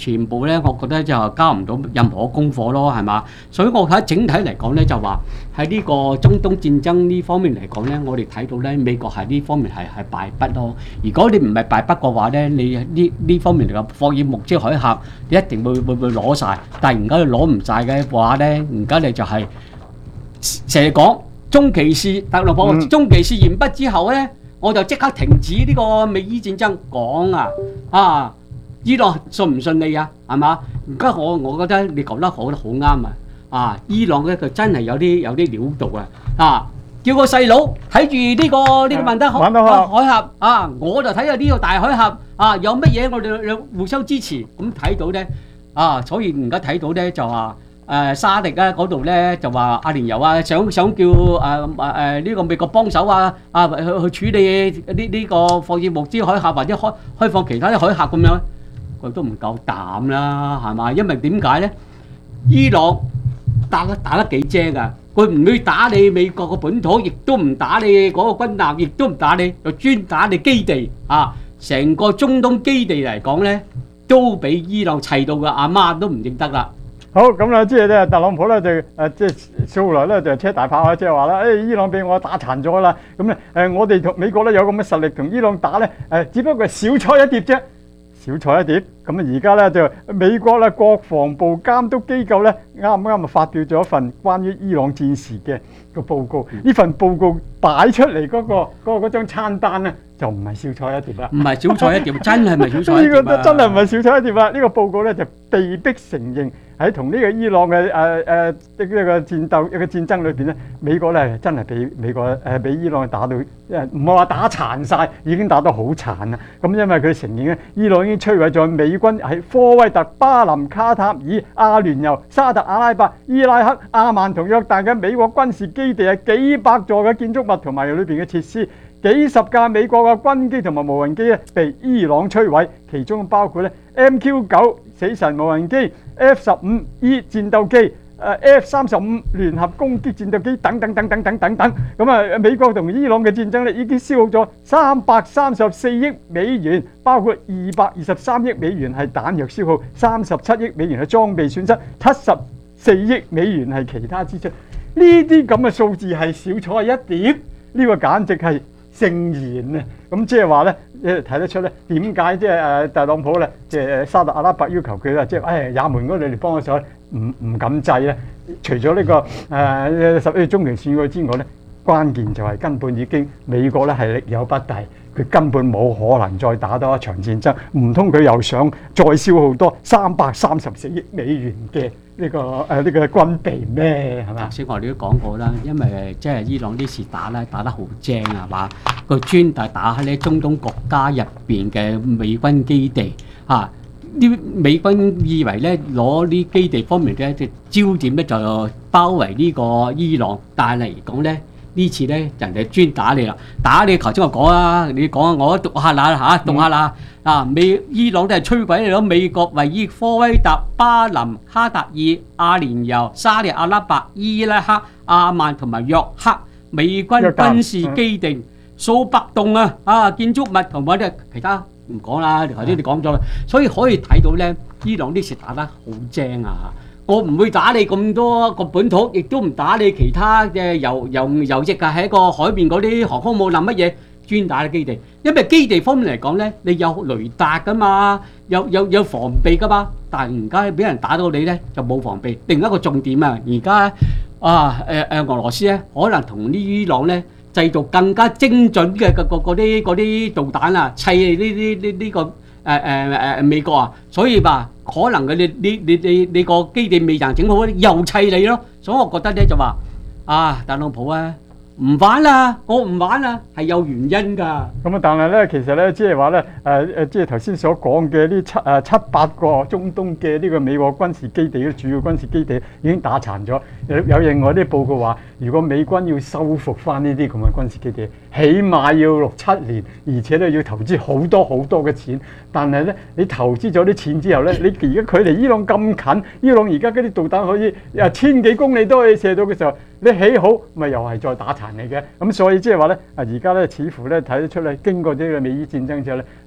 全部咧，我覺得就交唔到任何功課咯，係嘛？所以我睇整體嚟講咧，就話喺呢個中東戰爭呢方面嚟講咧，我哋睇到咧美國係呢方面係係敗筆咯。如果你唔係敗筆嘅話咧，你呢呢方面嚟講，霍爾木茲海峽你一定會會會攞晒。但係而家你攞唔晒嘅話咧，而家你就係成日講中期事，特朗普中期事完畢之後咧，我就即刻停止呢個美伊戰爭講啊啊！伊朗信唔信你啊？係嘛？而家我我覺得你講得好得好啱啊！啊，伊朗咧佢真係有啲有啲料到啊！啊，叫個細佬睇住呢個呢個曼德海海峽啊，我就睇下呢個大海峽啊，有乜嘢我哋兩互相支持，咁睇到咧啊，所以而家睇到咧就話誒沙迪啊嗰度咧就話阿聯酋啊想想叫誒誒誒呢個美國幫手啊啊去去處理呢呢個霍爾木茲海峽或者開開放其他啲海峽咁樣。佢都唔夠膽啦，係嘛？因為點解咧？伊朗打得打得幾精㗎？佢唔會打你美國個本土，亦都唔打你嗰個軍艦，亦都唔打你，就專打你基地啊！成個中東基地嚟講咧，都俾伊朗砌到嘅阿媽都唔認得啦。 好咁啦，即係咧，特朗普咧就誒即係素來咧就車大炮啊，即係話啦，誒伊朗俾我打殘咗啦，咁咧誒我哋同美國咧有咁嘅實力同伊朗打咧，誒只不過係小菜一碟啫。小菜一碟，咁啊而家咧就美國咧國防部監督機構咧啱啱啊發表咗一份關於伊朗戰事嘅個報告，呢份報告擺出嚟嗰個嗰個嗰張餐單咧就唔係小菜一碟啦， 唔係小菜一碟，真係唔係小菜一碟啊！ 呢個真係唔係小菜一碟啦！呢個報告咧就被逼承認喺同呢個伊朗嘅誒誒呢個戰鬥一個戰爭裏邊咧，美國咧真係俾美國誒俾伊朗打到誒唔係話打殘晒，已經打到好殘啦。咁因為佢承認咧，伊朗已經摧毀咗美軍喺科威特、巴林、卡塔爾、阿聯酋、沙特阿拉伯、伊拉克、阿曼同約旦嘅美國軍事基地，係幾百座嘅建築物同埋裏邊嘅設施。幾十架美國嘅軍機同埋無人機咧被伊朗摧毀，其中包括咧 M Q 九死神無人機、F 十五 E 戰鬥機、誒 F 三十五聯合攻擊戰鬥機等等等等等等等。咁啊，美國同伊朗嘅戰爭咧已經消耗咗三百三十四億美元，包括二百二十三億美元係彈藥消耗，三十七億美元係裝備損失，七十四億美元係其他支出。呢啲咁嘅數字係小菜一碟，呢個簡直係聖言啊！咁即係話咧，誒睇得出咧，點解即係誒特朗普咧，即係沙特阿拉伯要求佢啦，即係誒也門嗰度嚟幫我手，唔唔敢制咧。除咗呢、這個誒、呃、十一中期選舉之外咧，關鍵就係根本已經美國咧係力有不逮，佢根本冇可能再打多一場戰爭。唔通佢又想再消耗多三百三十四億美元嘅？呢、這個誒呢、呃這個軍備咩係嘛？ 頭先我哋都講過啦，因為即係伊朗呢次打咧打得好精係嘛，佢專係打喺咧中東國家入邊嘅美軍基地嚇。啲、啊、美軍以為咧攞啲基地方面咧嘅焦點咧就包圍呢個伊朗，但係嚟講咧呢次咧人哋專打你啦，打你頭先我講啦，你講啊，我讀下啦嚇，讀下啦。嗯啊！美伊朗都係摧毀咗美國位於科威特、巴林、卡塔爾、阿聯酋、沙特阿拉伯、伊拉克、阿曼同埋約克美軍軍事基地、數百棟啊啊建築物同埋啲其他唔講啦，頭先你講咗啦，所以可以睇到咧，伊朗呢次打得好精啊！我唔會打你咁多個本土，亦都唔打你其他嘅遊遊遊役啊，喺個海邊嗰啲航空母艦乜嘢。專打嘅基地，因為基地方面嚟講咧，你有雷達噶嘛，有有有防備噶嘛。但係而家俾人打到你咧，就冇防備。另一個重點啊，而家啊誒誒俄羅斯咧，可能同呢伊朗咧製造更加精準嘅嗰嗰啲嗰啲導彈啊，砌呢啲呢呢個誒誒誒美國啊，所以話可能嘅你你你你你個基地未能整好咧，又砌你咯。所以我覺得咧就話啊，特朗普啊。唔玩啦，我唔玩啦，係有原因㗎。 咁啊，但係咧，其實咧，即係話咧，誒、呃、誒，即係頭先所講嘅呢七誒、呃、七八個中東嘅呢個美國軍事基地嘅主要軍事基地已經打殘咗。有有另外啲報告話，如果美軍要收復翻呢啲咁嘅軍事基地，起碼要六七年，而且咧要投資好多好多嘅錢。但係咧，你投資咗啲錢之後咧，你而家距離伊朗咁近，伊朗而家嗰啲導彈可以誒千幾公里都可以射到嘅時候，你起好咪又係再打殘你嘅。咁所以即係話咧，啊而家咧似乎咧睇得出咧，經過呢個美伊戰爭之後咧，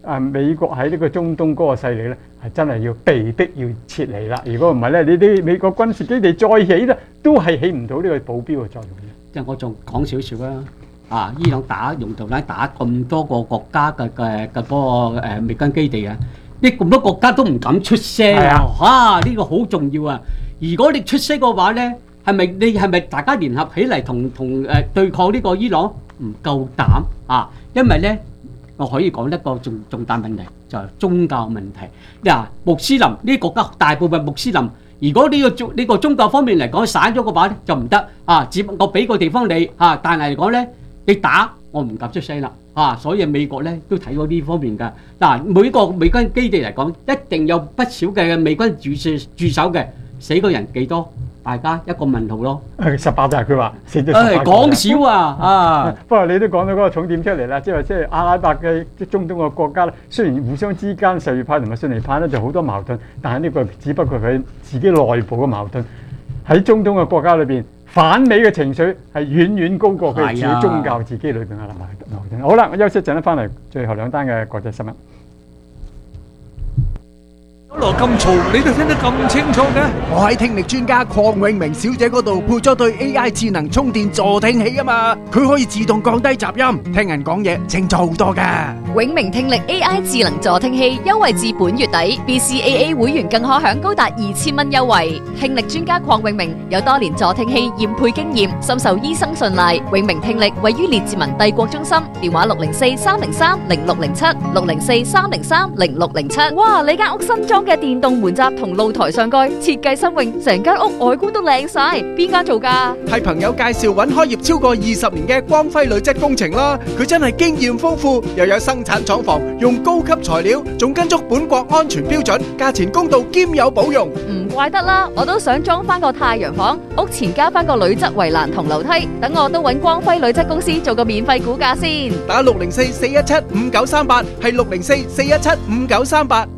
誒美國喺呢個中東嗰個勢力咧，係真係要被逼要撤離啦。如果唔係咧，你啲美國軍事基地再起咧，都係起唔到呢個保鏢嘅作用嘅。 即係我仲講少少啦。啊！伊朗打用導彈打咁多個國家嘅嘅嘅嗰個誒美軍基地啊，呢咁多國家都唔敢出聲啊！啊！呢個好重要啊！如果你出聲嘅話咧，係咪你係咪大家聯合起嚟同同誒對抗呢個伊朗？唔夠膽啊！因為咧，我可以講一個重重大問題，就係宗教問題。嗱，穆斯林呢啲國家大部分穆斯林。如果呢個宗呢個宗教方面嚟講散咗嘅話咧，就唔得啊！只不過俾個地方你啊，但係嚟講咧，你打我唔敢出聲啦啊！所以美國咧都睇過呢方面㗎。嗱，每個美軍基地嚟講，一定有不少嘅美軍駐駐守嘅，死個人幾多？大家一個問號咯。 誒十八咋佢話死咗十八個。 誒講少啊啊！ 不過你都講到嗰個重點出嚟啦，即係話即係阿拉伯嘅即係中東嘅國家咧，雖然互相之間什葉派同埋遜尼派咧就好多矛盾，但係呢個只不過係自己內部嘅矛盾。喺中東嘅國家裏邊，反美嘅情緒係遠遠高過佢自己宗教自己裏邊嘅矛盾。好啦，我休息一陣咧，翻嚟最後兩單嘅國際新聞。 羅咁嘈，你都聽得咁清楚嘅？我喺聽力專家鄺永明小姐嗰度配咗對 A I 智能充電助聽器啊嘛，佢可以自動降低雜音，聽人講嘢清楚好多噶。 永明聽力 A I 智能助聽器優惠至本月底 ，B C A A 會員更可享高達二千蚊優惠。聽力專家鄺永明有多年助聽器驗配經驗，深受醫生信賴。永明聽力位於列治文帝國中心，電話六零四三零三零六零七六零四三零三零六零七。哇，你間屋新裝嘅電動門閘同露台上蓋設計新穎，成間屋外觀都靚晒。邊間做㗎？ 係朋友介紹揾開業超過二十年嘅光輝鋁質工程啦，佢真係經驗豐富，又有生產廠房，用高級材料，仲跟足本國安全標準，價錢公道兼有保用。 唔怪得啦，我都想裝翻個太陽房，屋前加翻個鋁質圍欄同樓梯，等我都揾光輝鋁質公司做個免費估價先。 打六零四四一七五九三八，係六零四四一七五九三八。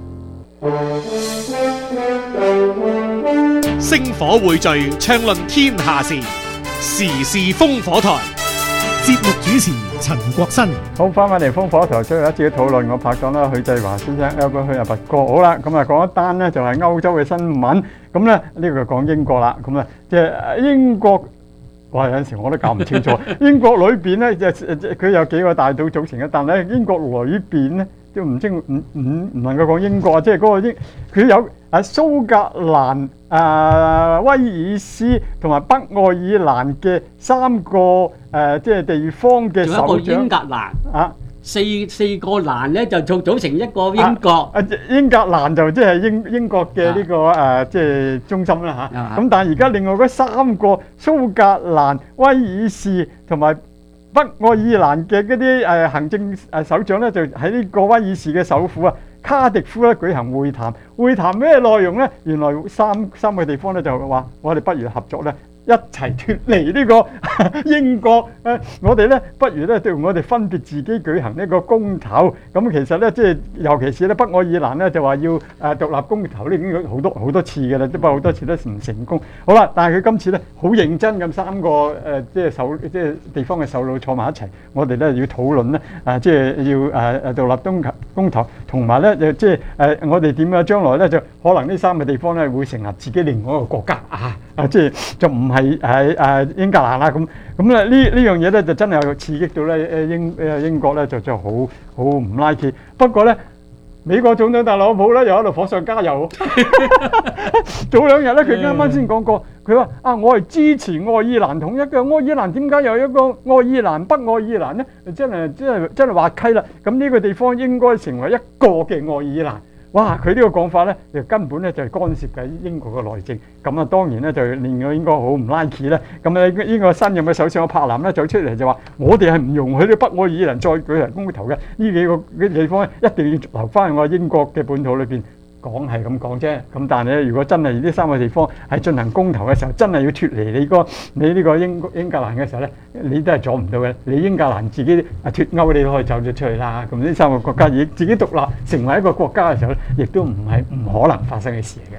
星火匯聚，暢論天下事，時事風火台。節目主持陳國新。 好，翻返嚟風火台最後一節嘅討論，我拍檔啦許繼華先生 Albert 許阿拔哥。好啦，咁啊講一單呢就係歐洲嘅新聞，咁咧呢個講英國啦，咁啊即係英國。哇！有陣時我都搞唔清楚，英國裏邊咧，就佢有幾個大島組成嘅，但係英國裏邊咧，都唔清唔唔唔能夠講英國啊，即係嗰個英，佢有啊蘇格蘭、啊威爾斯同埋北愛爾蘭嘅三個誒，即係地方嘅首長。 仲有一個英格蘭啊。 四四個蘭咧就組組成一個英國， 啊，英格蘭就即係英英國嘅呢個誒即係中心啦嚇。咁但係而家另外嗰三個蘇格蘭、威爾士同埋北愛爾蘭嘅嗰啲誒行政誒首長咧，就喺呢個威爾士嘅首府啊卡迪夫咧舉行會談。會談咩內容咧？原來三三個地方咧就話我哋不如合作咧。一齊脫離呢個英國，誒，我哋咧不如咧對我哋分別自己舉行呢個公投。咁其實咧，即係尤其是咧北愛爾蘭咧就話要誒獨立公投，呢已經好多好多次嘅啦，不過好多次都唔成功。好啦，但係佢今次咧好認真咁，三個誒即係首即係地方嘅首腦坐埋一齊，我哋咧要討論咧誒即係要誒誒獨立公投公投，同埋咧誒即係誒我哋點樣將來咧就可能呢三個地方咧會成立自己另外一個國家啊啊！即係就唔係。係誒誒英格蘭啦，咁咁咧呢呢樣嘢咧就真係刺激到咧誒英誒英國咧就就好好唔 like。不過咧美國總統特朗普咧又喺度火上加油。早兩日咧佢啱啱先講過，佢話啊我係支持愛爾蘭統一嘅。愛爾蘭點解有一個愛爾蘭北愛爾蘭咧？真係真係真係滑稽啦！咁呢個地方應該成為一個嘅愛爾蘭。哇！佢呢個講法咧，就根本咧就係干涉緊英國嘅內政。咁啊，當然咧就令到英國好唔 like 咧。咁啊，英國新任嘅首相柏林咧走出嚟就話：我哋係唔容許啲北愛爾蘭再舉行公投嘅。呢幾個嘅地方咧，一定要留翻我英國嘅本土裏邊。講係咁講啫，咁但係咧，如果真係呢三個地方係進行公投嘅時候，真係要脫離你個你呢個英英格蘭嘅時候咧，你都係阻唔到嘅。你英格蘭自己啊脫歐，你都可以走咗出去啦。咁呢三個國家亦自己獨立成為一個國家嘅時候咧，亦都唔係唔可能發生嘅事嚟嘅。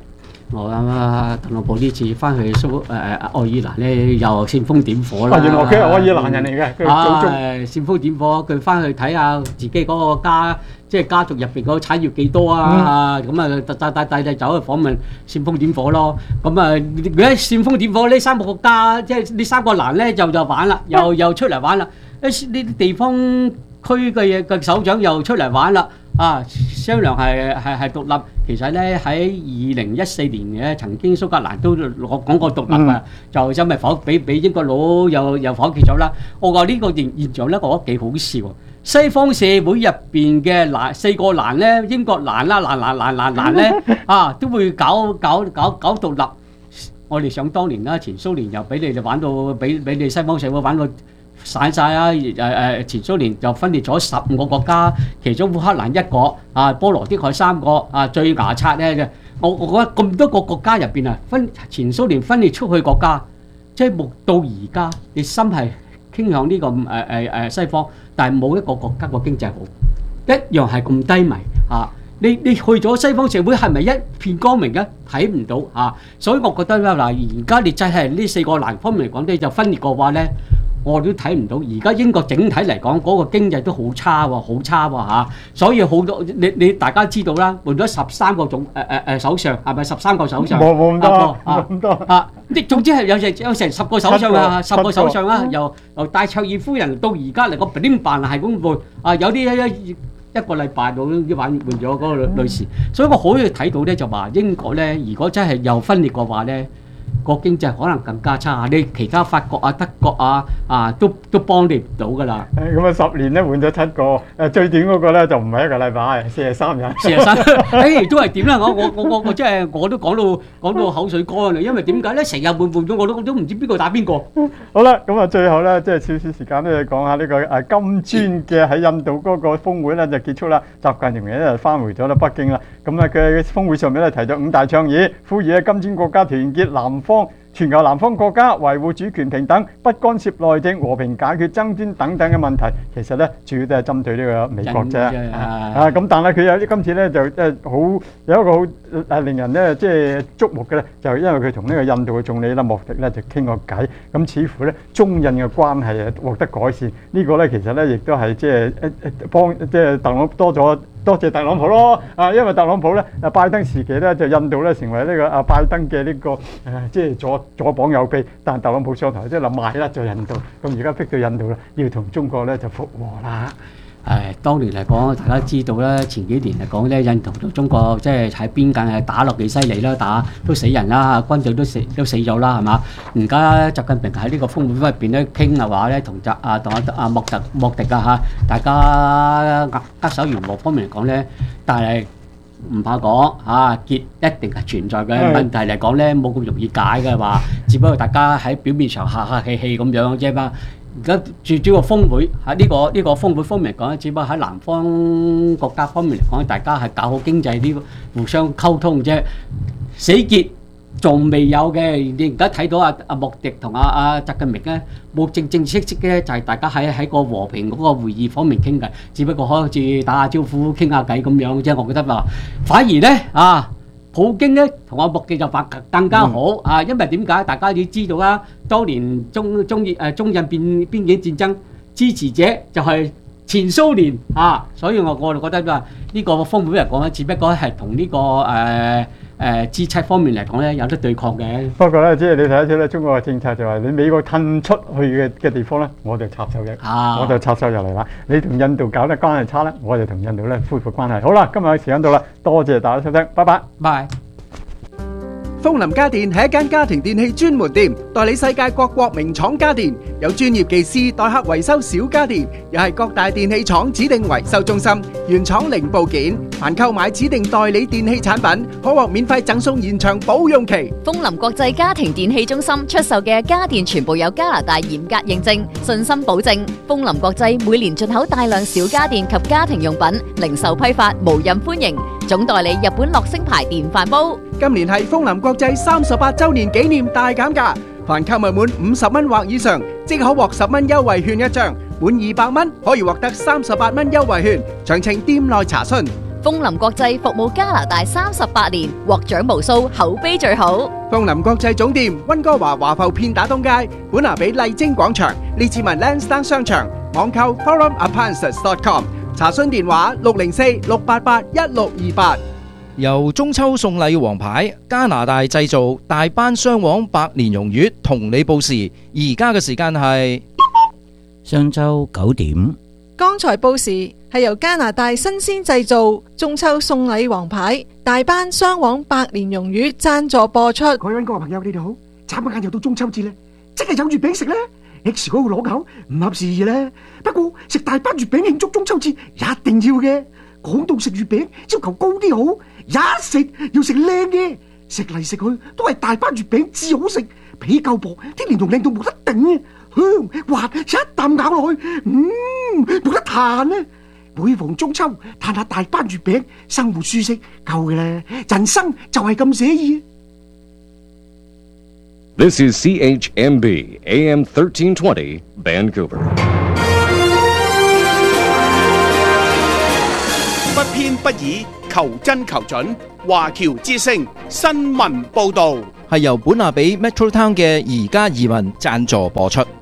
我啊特朗普呢次翻去蘇誒誒愛爾蘭咧，又煽風點火啦。 啊，原來佢係愛爾蘭人嚟嘅，佢祖宗。 啊，煽風點火，佢翻去睇下自己嗰個家，即係家族入邊嗰個產業幾多啊？咁啊，帶帶帶帶走去訪問，煽風點火咯。咁啊，如果煽風點火，呢三個國家，即係呢三個欄咧，就就玩啦，又又出嚟玩啦。呢呢啲地方區嘅嘅首長又出嚟玩啦。啊，商量係係係獨立，其實咧喺二零一四年嘅曾經蘇格蘭都攞講過獨立啊，就因為否俾俾英國佬又又否決咗啦。我話呢個現現象咧，我覺得幾好笑。西方社會入邊嘅欄四個欄咧，英國欄啦，欄欄欄欄欄咧啊，都會搞搞搞搞獨立。我哋想當年啦，前蘇聯又俾你哋玩到，俾俾你西方社會玩到散晒啊！誒誒，前蘇聯就分裂咗十五個國家，其中烏克蘭一個，啊波羅的海三個，啊最牙刷咧，我我覺得咁多個國家入邊啊，分前蘇聯分裂出去國家，即係目到而家，你心係傾向呢個誒誒誒西方，但係冇一個國家個經濟好，一樣係咁低迷啊！你你去咗西方社會係咪一片光明嘅？睇唔到啊！所以我覺得咧嗱，而家你真係呢四個欄方面嚟講咧，就分裂嘅話咧。我都睇唔到，而家英國整體嚟講嗰個經濟都好差喎，好差喎嚇，所以好多你你大家知道啦，換咗十三個總誒誒誒首相，係咪十三個首相？ 冇冇咁多，冇咁多啊！即總之係有成有成十個首相啊，十個首相啦，由由戴卓爾夫人到而家嚟個點辦係咁換啊，有啲一一一個禮拜到啲換換咗嗰個女士，所以我可以睇到咧就話英國咧，如果真係又分裂嘅話咧。個經濟可能更加差，你其他法國啊、德國啊啊都都幫你唔到噶啦。 咁啊，十年咧換咗七個，誒最短嗰個咧就唔係一個禮拜，四十三日。 四十三，誒都係點啦？我我我我我即係我都講到講到口水乾啦，因為點解咧？成日換換咗，我都我都唔知邊個打邊個。 好啦，咁啊最後咧，即係少少時間咧，講下呢個誒金磚嘅喺印度嗰個峯會咧就結束啦。習近平咧就翻回咗啦北京啦。咁咧佢峯會上面咧提咗五大倡議，呼籲咧金磚國家團結南方。全球南方國家維護主權平等，不干涉內政，和平解決爭端等等嘅問題。其實咧，主要都係針對呢個美國啫。啊，咁但係佢有今次咧就即係好有一個好誒令人咧即係矚目嘅咧，就因為佢同呢個印度嘅總理啦莫迪咧就傾過偈，咁似乎咧中印嘅關係啊獲得改善。呢個咧其實咧亦都係即係誒誒幫即係特朗普多咗。多謝特朗普咯，啊，因為特朗普咧，啊拜登時期咧就印度咧成為呢個啊拜登嘅呢個誒，即係左左膀右臂，但係特朗普上台即係諗賣甩咗印度，咁而家逼到印度啦，要同中國咧就復和啦。 誒，當年嚟講，大家知道啦，前幾年嚟講咧，印度同中國即係喺邊界係打落幾犀利啦，打都死人啦，軍隊都死都死咗啦，係嘛？而家習近平喺呢個峯會入邊咧傾嘅話咧，同習啊同阿阿莫特莫迪啊嚇，大家握握手言和方面嚟講咧，但係唔怕講嚇，結一定係存在嘅問題嚟講咧，冇咁容易解嘅話，只不過大家喺表面上客客氣氣咁樣啫嘛。而家最主要峯會喺呢個呢個峯會方面嚟講，只不過喺南方國家方面嚟講，大家係搞好經濟呢個互相溝通啫。死結仲未有嘅，你而家睇到阿阿莫迪同阿阿習近平咧，冇正正式式嘅就係大家喺喺個和平嗰個會議方面傾偈，只不過好似打下招呼傾下偈咁樣啫。我覺得話，反而咧啊〜普京咧同阿莫迪就發更加好啊！因為點解？大家要知道啦，當年中中誒中印邊邊境戰爭支持者就係前蘇聯啊，所以我我就覺得話呢個峯會嚟講咧，只不過係同呢個誒誒 G 七方面嚟講咧有得對抗嘅。 不過咧，即係你睇得出咧，中國嘅政策就係你美國褪出去嘅嘅地方咧，我就插手嘅，我就插手入嚟啦。你同印度搞得關係差咧，我就同印度咧恢復關係。好啦，今日嘅時間到啦，多謝大家收聽，拜拜， 拜。 風林家電係一間家庭電器專門店，代理世界各國名廠家電，有專業技師代客維修小家電，又係各大電器廠指定維修中心，原廠零部件。凡購買指定代理電器產品，可獲免費贈送延長保用期。 風林國際家庭電器中心出售嘅家電全部有加拿大嚴格認證，信心保證。風林國際每年進口大量小家電及家庭用品，零售批發無任歡迎。總代理日本樂聲牌電飯煲。 今年係風林國際三十八週年紀念大減價，凡購物滿五十蚊或以上，即可獲十蚊優惠券一張；滿二百蚊可以獲得三十八蚊優惠券。詳情店內查詢。 楓林國際服務加拿大三十八年，獲獎無數，口碑最好。 楓林國際總店溫哥華華埠片打東街，本拿比麗晶廣場，列治文 Lansdowne 商場，網購 forum appliances dot com， 查詢電話六零四六八八一六二八。 由中秋送禮王牌加拿大製造大班雙黃百年榕月同你報時，而家嘅時間係上晝九點。 剛才報時係由加拿大新鮮製造中秋送禮王牌大班雙黃百年榕月贊助播出。 各位溫哥華朋友，你哋好！眨下眼又到中秋節咧，即係有月餅食咧。X 嗰個攞口唔合時宜咧，不過食大班月餅慶祝中秋節一定要嘅。講到食月餅，要求高啲好，一食要食靚嘅，食嚟食去都係大班月餅至好食，皮夠薄，啲蓮蓉靚到冇得頂啊，香滑，一啖咬落去，嗯，冇得彈啊！每逢中秋，嘆下大班月餅，生活舒適夠嘅啦，人生就係咁寫意。 This is C H M B A M thirteen twenty Vancouver。 不偏不倚，求真求準。華僑之聲新聞報導係由本拿比 Metro Town 嘅而家移民贊助播出。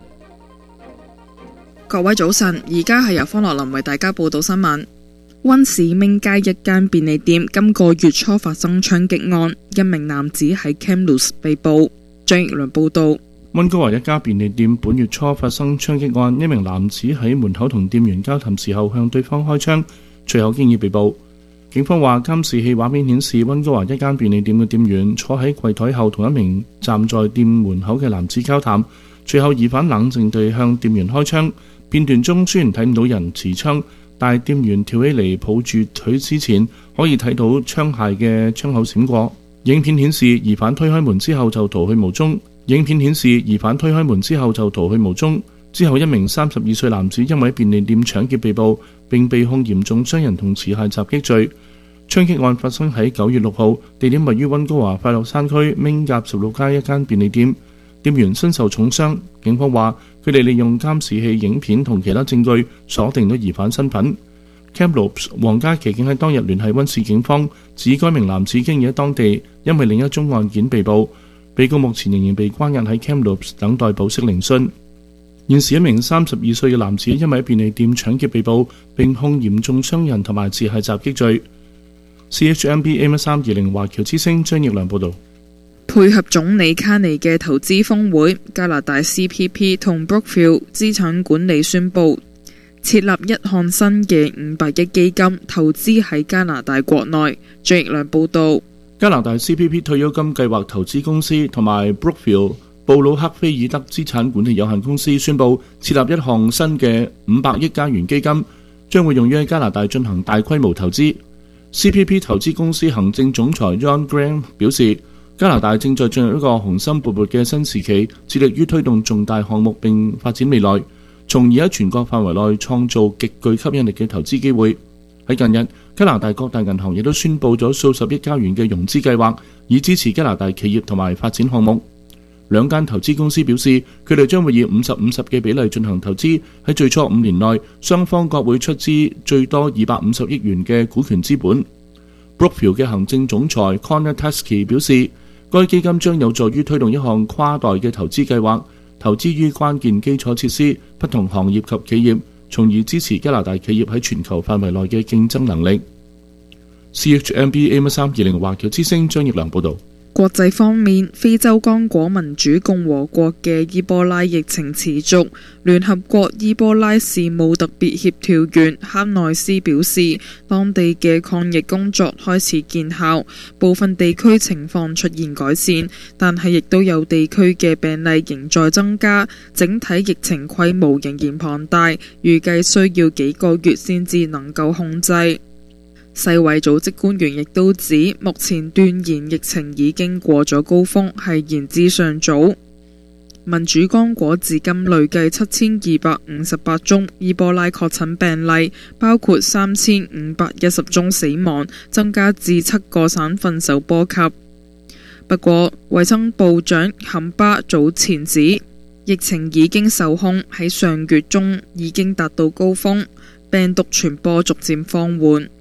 各位早晨，而家係由方樂林為大家報道新聞。溫市明街一間便利店今個月初發生槍擊案，一名男子喺 Kamloops 被捕。張奕良報道。 溫哥華一家便利店本月初發生槍擊案，一名男子喺門口同店員交談時候向對方開槍，隨後經已被捕。警方話監視器畫面顯示溫哥華一間便利店嘅店員坐喺櫃台後同一名站在店門口嘅男子交談，隨後疑犯冷靜地向店員開槍。片段中雖然睇唔到人持槍，但係店員跳起嚟抱住腿之前可以睇到槍械嘅槍口閃過。影片顯示疑犯推開門之後就逃去無蹤。影片顯示疑犯推開門之後就逃去無蹤。之後一名三十二歲男子因為便利店搶劫被捕，並被控嚴重傷人同持械襲擊罪。槍擊案發生喺九月六號，地點位於溫哥華快樂山區明甲十六街一間便利店，店員身受重傷。警方話佢哋利用監視器影片同其他證據鎖定咗疑犯身份。Kamloops 皇家騎警喺當日聯繫溫市警方，指該名男子經已喺當地因為另一宗案件被捕，被告目前仍然被關押喺 Kamloops 等待保釋聆訊。現時一名三十二歲嘅男子因為喺便利店搶劫被捕，並控嚴重傷人同埋持械襲擊罪。C H M B A M 三二零華僑之聲張奕良報道。 配合總理卡尼嘅投資峰會，加拿大 C P P 同 Brookfield 資產管理宣布設立一項新嘅五百億基金，投資喺加拿大國內。張奕良報道。 加拿大 C P P 退休金計劃投資公司同埋 Brookfield 布魯克菲爾德資產管理有限公司宣布設立一項新嘅五百億加元基金，將會用於喺加拿大進行大規模投資。C P P 投資公司行政總裁 John Graham 表示，加拿大正在進入一個雄心勃勃嘅新時期，致力於推動重大項目並發展未來，從而喺全國範圍內創造極具吸引力嘅投資機會。喺近日，加拿大各大銀行亦都宣布咗數十億加元嘅融資計劃，以支持加拿大企業同埋發展項目。兩間投資公司表示，佢哋將會以五十五十嘅比例進行投資，喺最初五年內，雙方各會出資最多二百五十億元嘅股權資本。Brookfield 嘅行政總裁 Connor Teskey 表示，該基金將有助於推動一項跨代嘅投資計劃，投資於關鍵基礎設施、不同行業及企業，從而支持加拿大企業喺全球範圍內嘅競爭能力。C H M B A M 三二零華僑之聲張奕良報導。 國際方面，非洲剛果民主共和國嘅伊波拉疫情持續。聯合國伊波拉事務特別協調員哈內斯表示，當地嘅抗疫工作開始見效，部分地區情況出現改善，但係亦都有地區嘅病例仍在增加，整體疫情規模仍然龐大，預計需要幾個月先至能夠控制。世衛組織官員亦都指，目前斷言疫情已經過咗高峰，係言之尚早。民主剛果至今累計七千二百五十八宗伊波拉確診病例，包括三千五百一十宗死亡，增加至七個省份受波及。不過，衛生部長坎巴早前指，疫情已經受控，喺上月中已經達到高峰，病毒傳播逐漸放緩。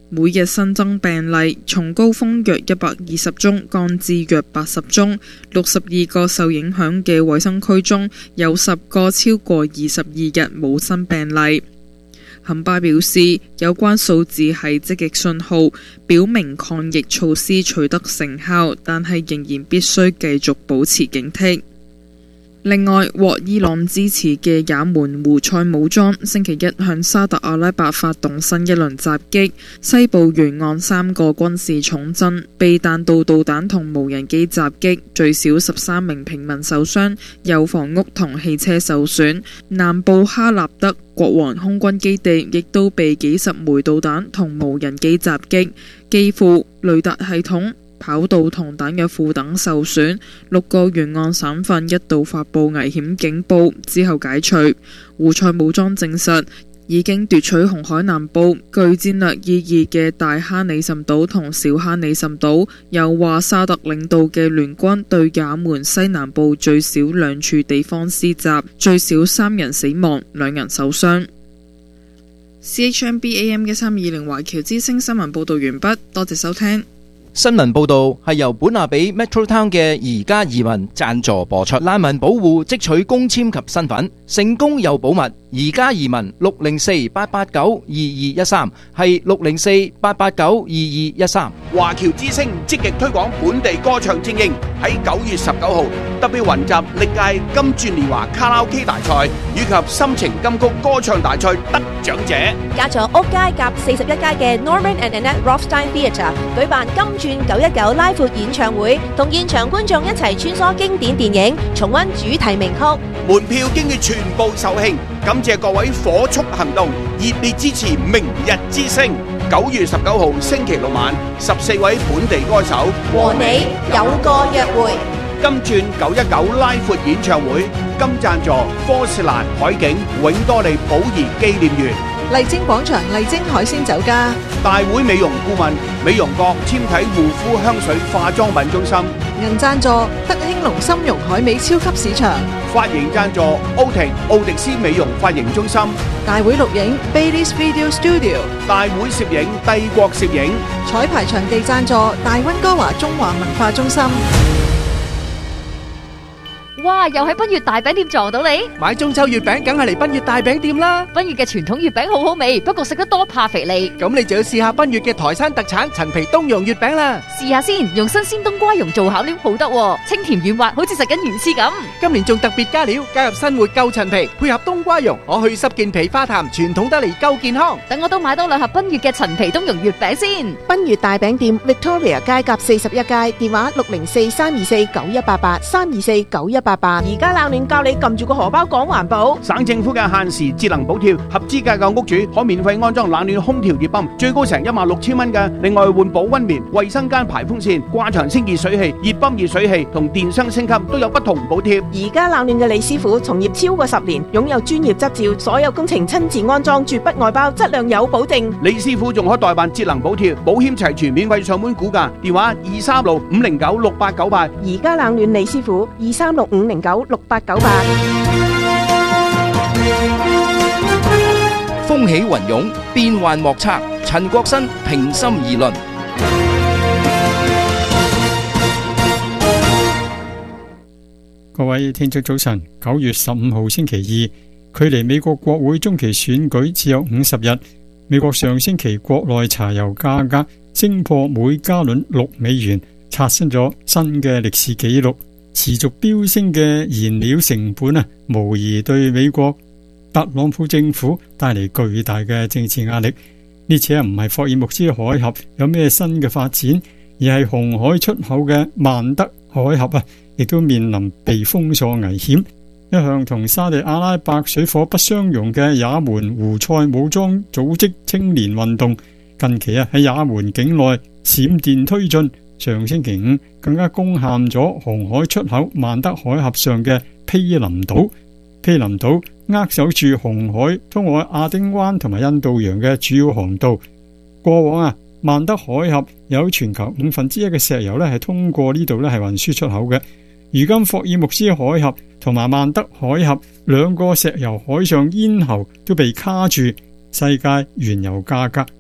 每日新增病例從高峰約一百二十宗降至約八十宗，六十二個受影響嘅衛生區中有十個超過二十二日冇新病例。肯巴表示，有關數字係積極信號，表明抗疫措施取得成效，但係仍然必須繼續保持警惕。另外，獲伊朗支持嘅也門胡塞武裝星期一向沙特阿拉伯發動新一輪襲擊，西部沿岸三個軍事重鎮被彈道導彈同無人機襲擊，最少十三名平民受傷，有房屋同汽車受損。南部哈納德國王空軍基地亦都被幾十枚導彈同無人機襲擊，基輔、雷達系統、跑道同彈藥庫等受損，六個沿岸省份一度發布危險警報，之後解除。胡塞武裝證實已經奪取紅海南部具戰略意義嘅大哈里什島同小哈里什島，又話沙特領導嘅聯軍對也門西南部最少兩處地方施襲，最少三人死亡，兩人受傷。C H M B A M 一三二零華僑之聲新聞報道完畢，多謝收聽。 新聞報導係由本亞比 Metro Town 嘅宜家移民贊助播出。難民保護即取公簽及身份，成功又保密。宜家移民六零四八八九二二一三係六零四八八九二二一三。 華僑之聲積極推廣本地歌唱精英，喺九月十九號特別雲集歷屆金鑽年華卡拉 OK 大賽以及心情金曲歌唱大賽得獎者， 加咗屋街夾四十一街嘅 Norman and Annette Rothstein Theatre 舉辦金鑽九一九拉闊演唱會，同現場觀眾一齊穿梭經典電影，重溫主題名曲。 門票經已全部售罄，感謝各位火速行動，熱烈支持明日之星。九月十九號星期六晚，十四位本地歌手和你有個約會。 金鑽九一九拉闊演唱會，金贊助科士蘭海景永多利寶儀紀念園。 麗晶廣場麗晶海鮮酒家， 大會美容顧問美容閣纖體護膚香水化妝品中心， 銀贊助德興隆參茸海味超級市場， 髮型贊助奧婷奧迪斯美容髮型中心， 大會錄影 Bailey's Video Studio， 大會攝影帝國攝影， 彩排場地贊助大溫哥華中華文化中心。 哇！又喺賓悅大餅店撞到你， 買中秋月餅梗係嚟賓悅大餅店啦！ 賓悅嘅傳統月餅好好味，不過食得多怕肥膩。 咁你就要試下賓悅嘅台山特產陳皮冬蓉月餅啦！ 試下先，用新鮮冬瓜蓉做巧料好得喎，清甜軟滑，好似食緊魚翅咁。 今年仲特別加料，加入新活夠陳皮，配合冬瓜蓉，可去濕健脾化痰，傳統得嚟夠健康。 等我都買多兩盒賓悅嘅陳皮冬蓉月餅先。 賓悅大餅店 Victoria 街夾四十一街，電話六零四三二四九一八八三二四九一八八。而家冷暖教你撳住個荷包講環保。 省政府嘅限時節能補貼，合資格嘅屋主可免費安裝冷暖空調熱泵，最高成一萬六千蚊嘅。另外換保溫棉、衛生間排風扇、掛牆清熱水器、熱泵熱水器同電箱升級都有不同補貼。 而家冷暖嘅李師傅從業超過十年，擁有專業執照，所有工程親自安裝，絕不外包，質量有保證。 李師傅仲可代辦節能補貼，保險齊全，免費上門估價，電話二三六五零九六八九八。 而家冷暖李師傅二三六五零九六八九八。 風起雲湧，變幻莫測。陳國新平心而論。 各位聽眾早晨，九月十五號星期二，距離美國國會中期選舉只有五十日。美國上星期國內柴油價格升破每加侖六美元，刷新咗新嘅歷史紀錄。持續飆升嘅燃料成本啊，無疑對美國特朗普政府帶嚟巨大嘅政治壓力。呢次啊，唔係霍爾木茲海峽有咩新嘅發展，而係紅海出口嘅曼德海峽啊，亦都面臨被封鎖危險。一向同沙地阿拉伯水火不相容嘅也門胡塞武裝組織青年運動，近期啊喺也門境內閃電推進。上星期五更加攻陷咗紅海出口曼德海峽上嘅毗林島。毗林島扼守住紅海通往亞丁灣同埋印度洋嘅主要航道。過往啊，曼德海峽有全球五分之一嘅石油咧係通過呢度咧係運輸出口嘅。如今霍爾木茲海峽同埋曼德海峽兩個石油海上咽喉都被卡住，世界原油價格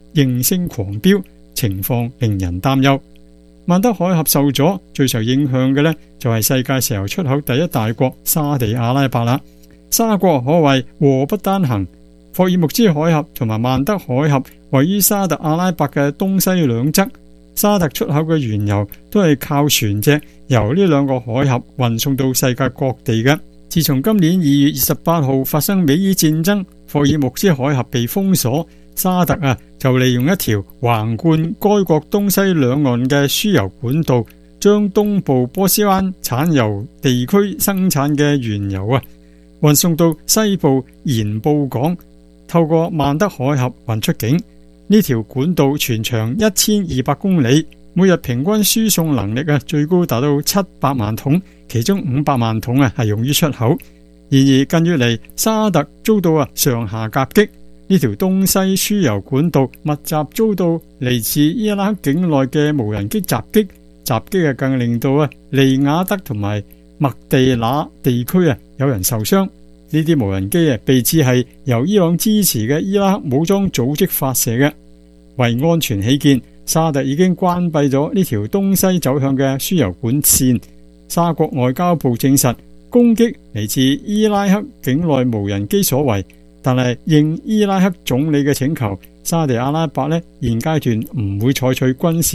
應聲狂飆，情況令人擔憂。曼德海峽受阻，最受影響嘅呢就係世界石油出口第一大國沙地阿拉伯啦。沙國可謂禍不單行，霍爾木茲海峽同埋曼德海峽位於沙特阿拉伯嘅東西兩側，沙特出口嘅原油都係靠船隻由呢兩個海峽運送到世界各地嘅。自從今年二月二十八號發生美伊戰爭，霍爾木茲海峽被封鎖，沙特啊就利用一條橫貫該國東西兩岸嘅輸油管道，將東部波斯灣產油地區生產嘅原油啊運送到西部鹽布港，透過曼德海峽運出境。呢條管道全長一千二百公里，每日平均輸送能力啊最高達到七百萬桶，其中五百萬桶啊係用於出口。然而近月嚟，沙特遭到啊上下夾擊，呢條東西輸油管道密集遭到嚟自伊拉克境內嘅無人機襲擊，襲擊啊更令到啊利雅得同埋麥地那地區啊有人受傷。呢啲無人機啊被指係由伊朗支持嘅伊拉克武裝組織發射嘅。為安全起見，沙特已經關閉咗呢條東西走向嘅輸油管線。沙國外交部證實攻擊嚟自伊拉克境內無人機所為，但係應伊拉克總理嘅請求，沙地阿拉伯呢現階段唔會採取軍事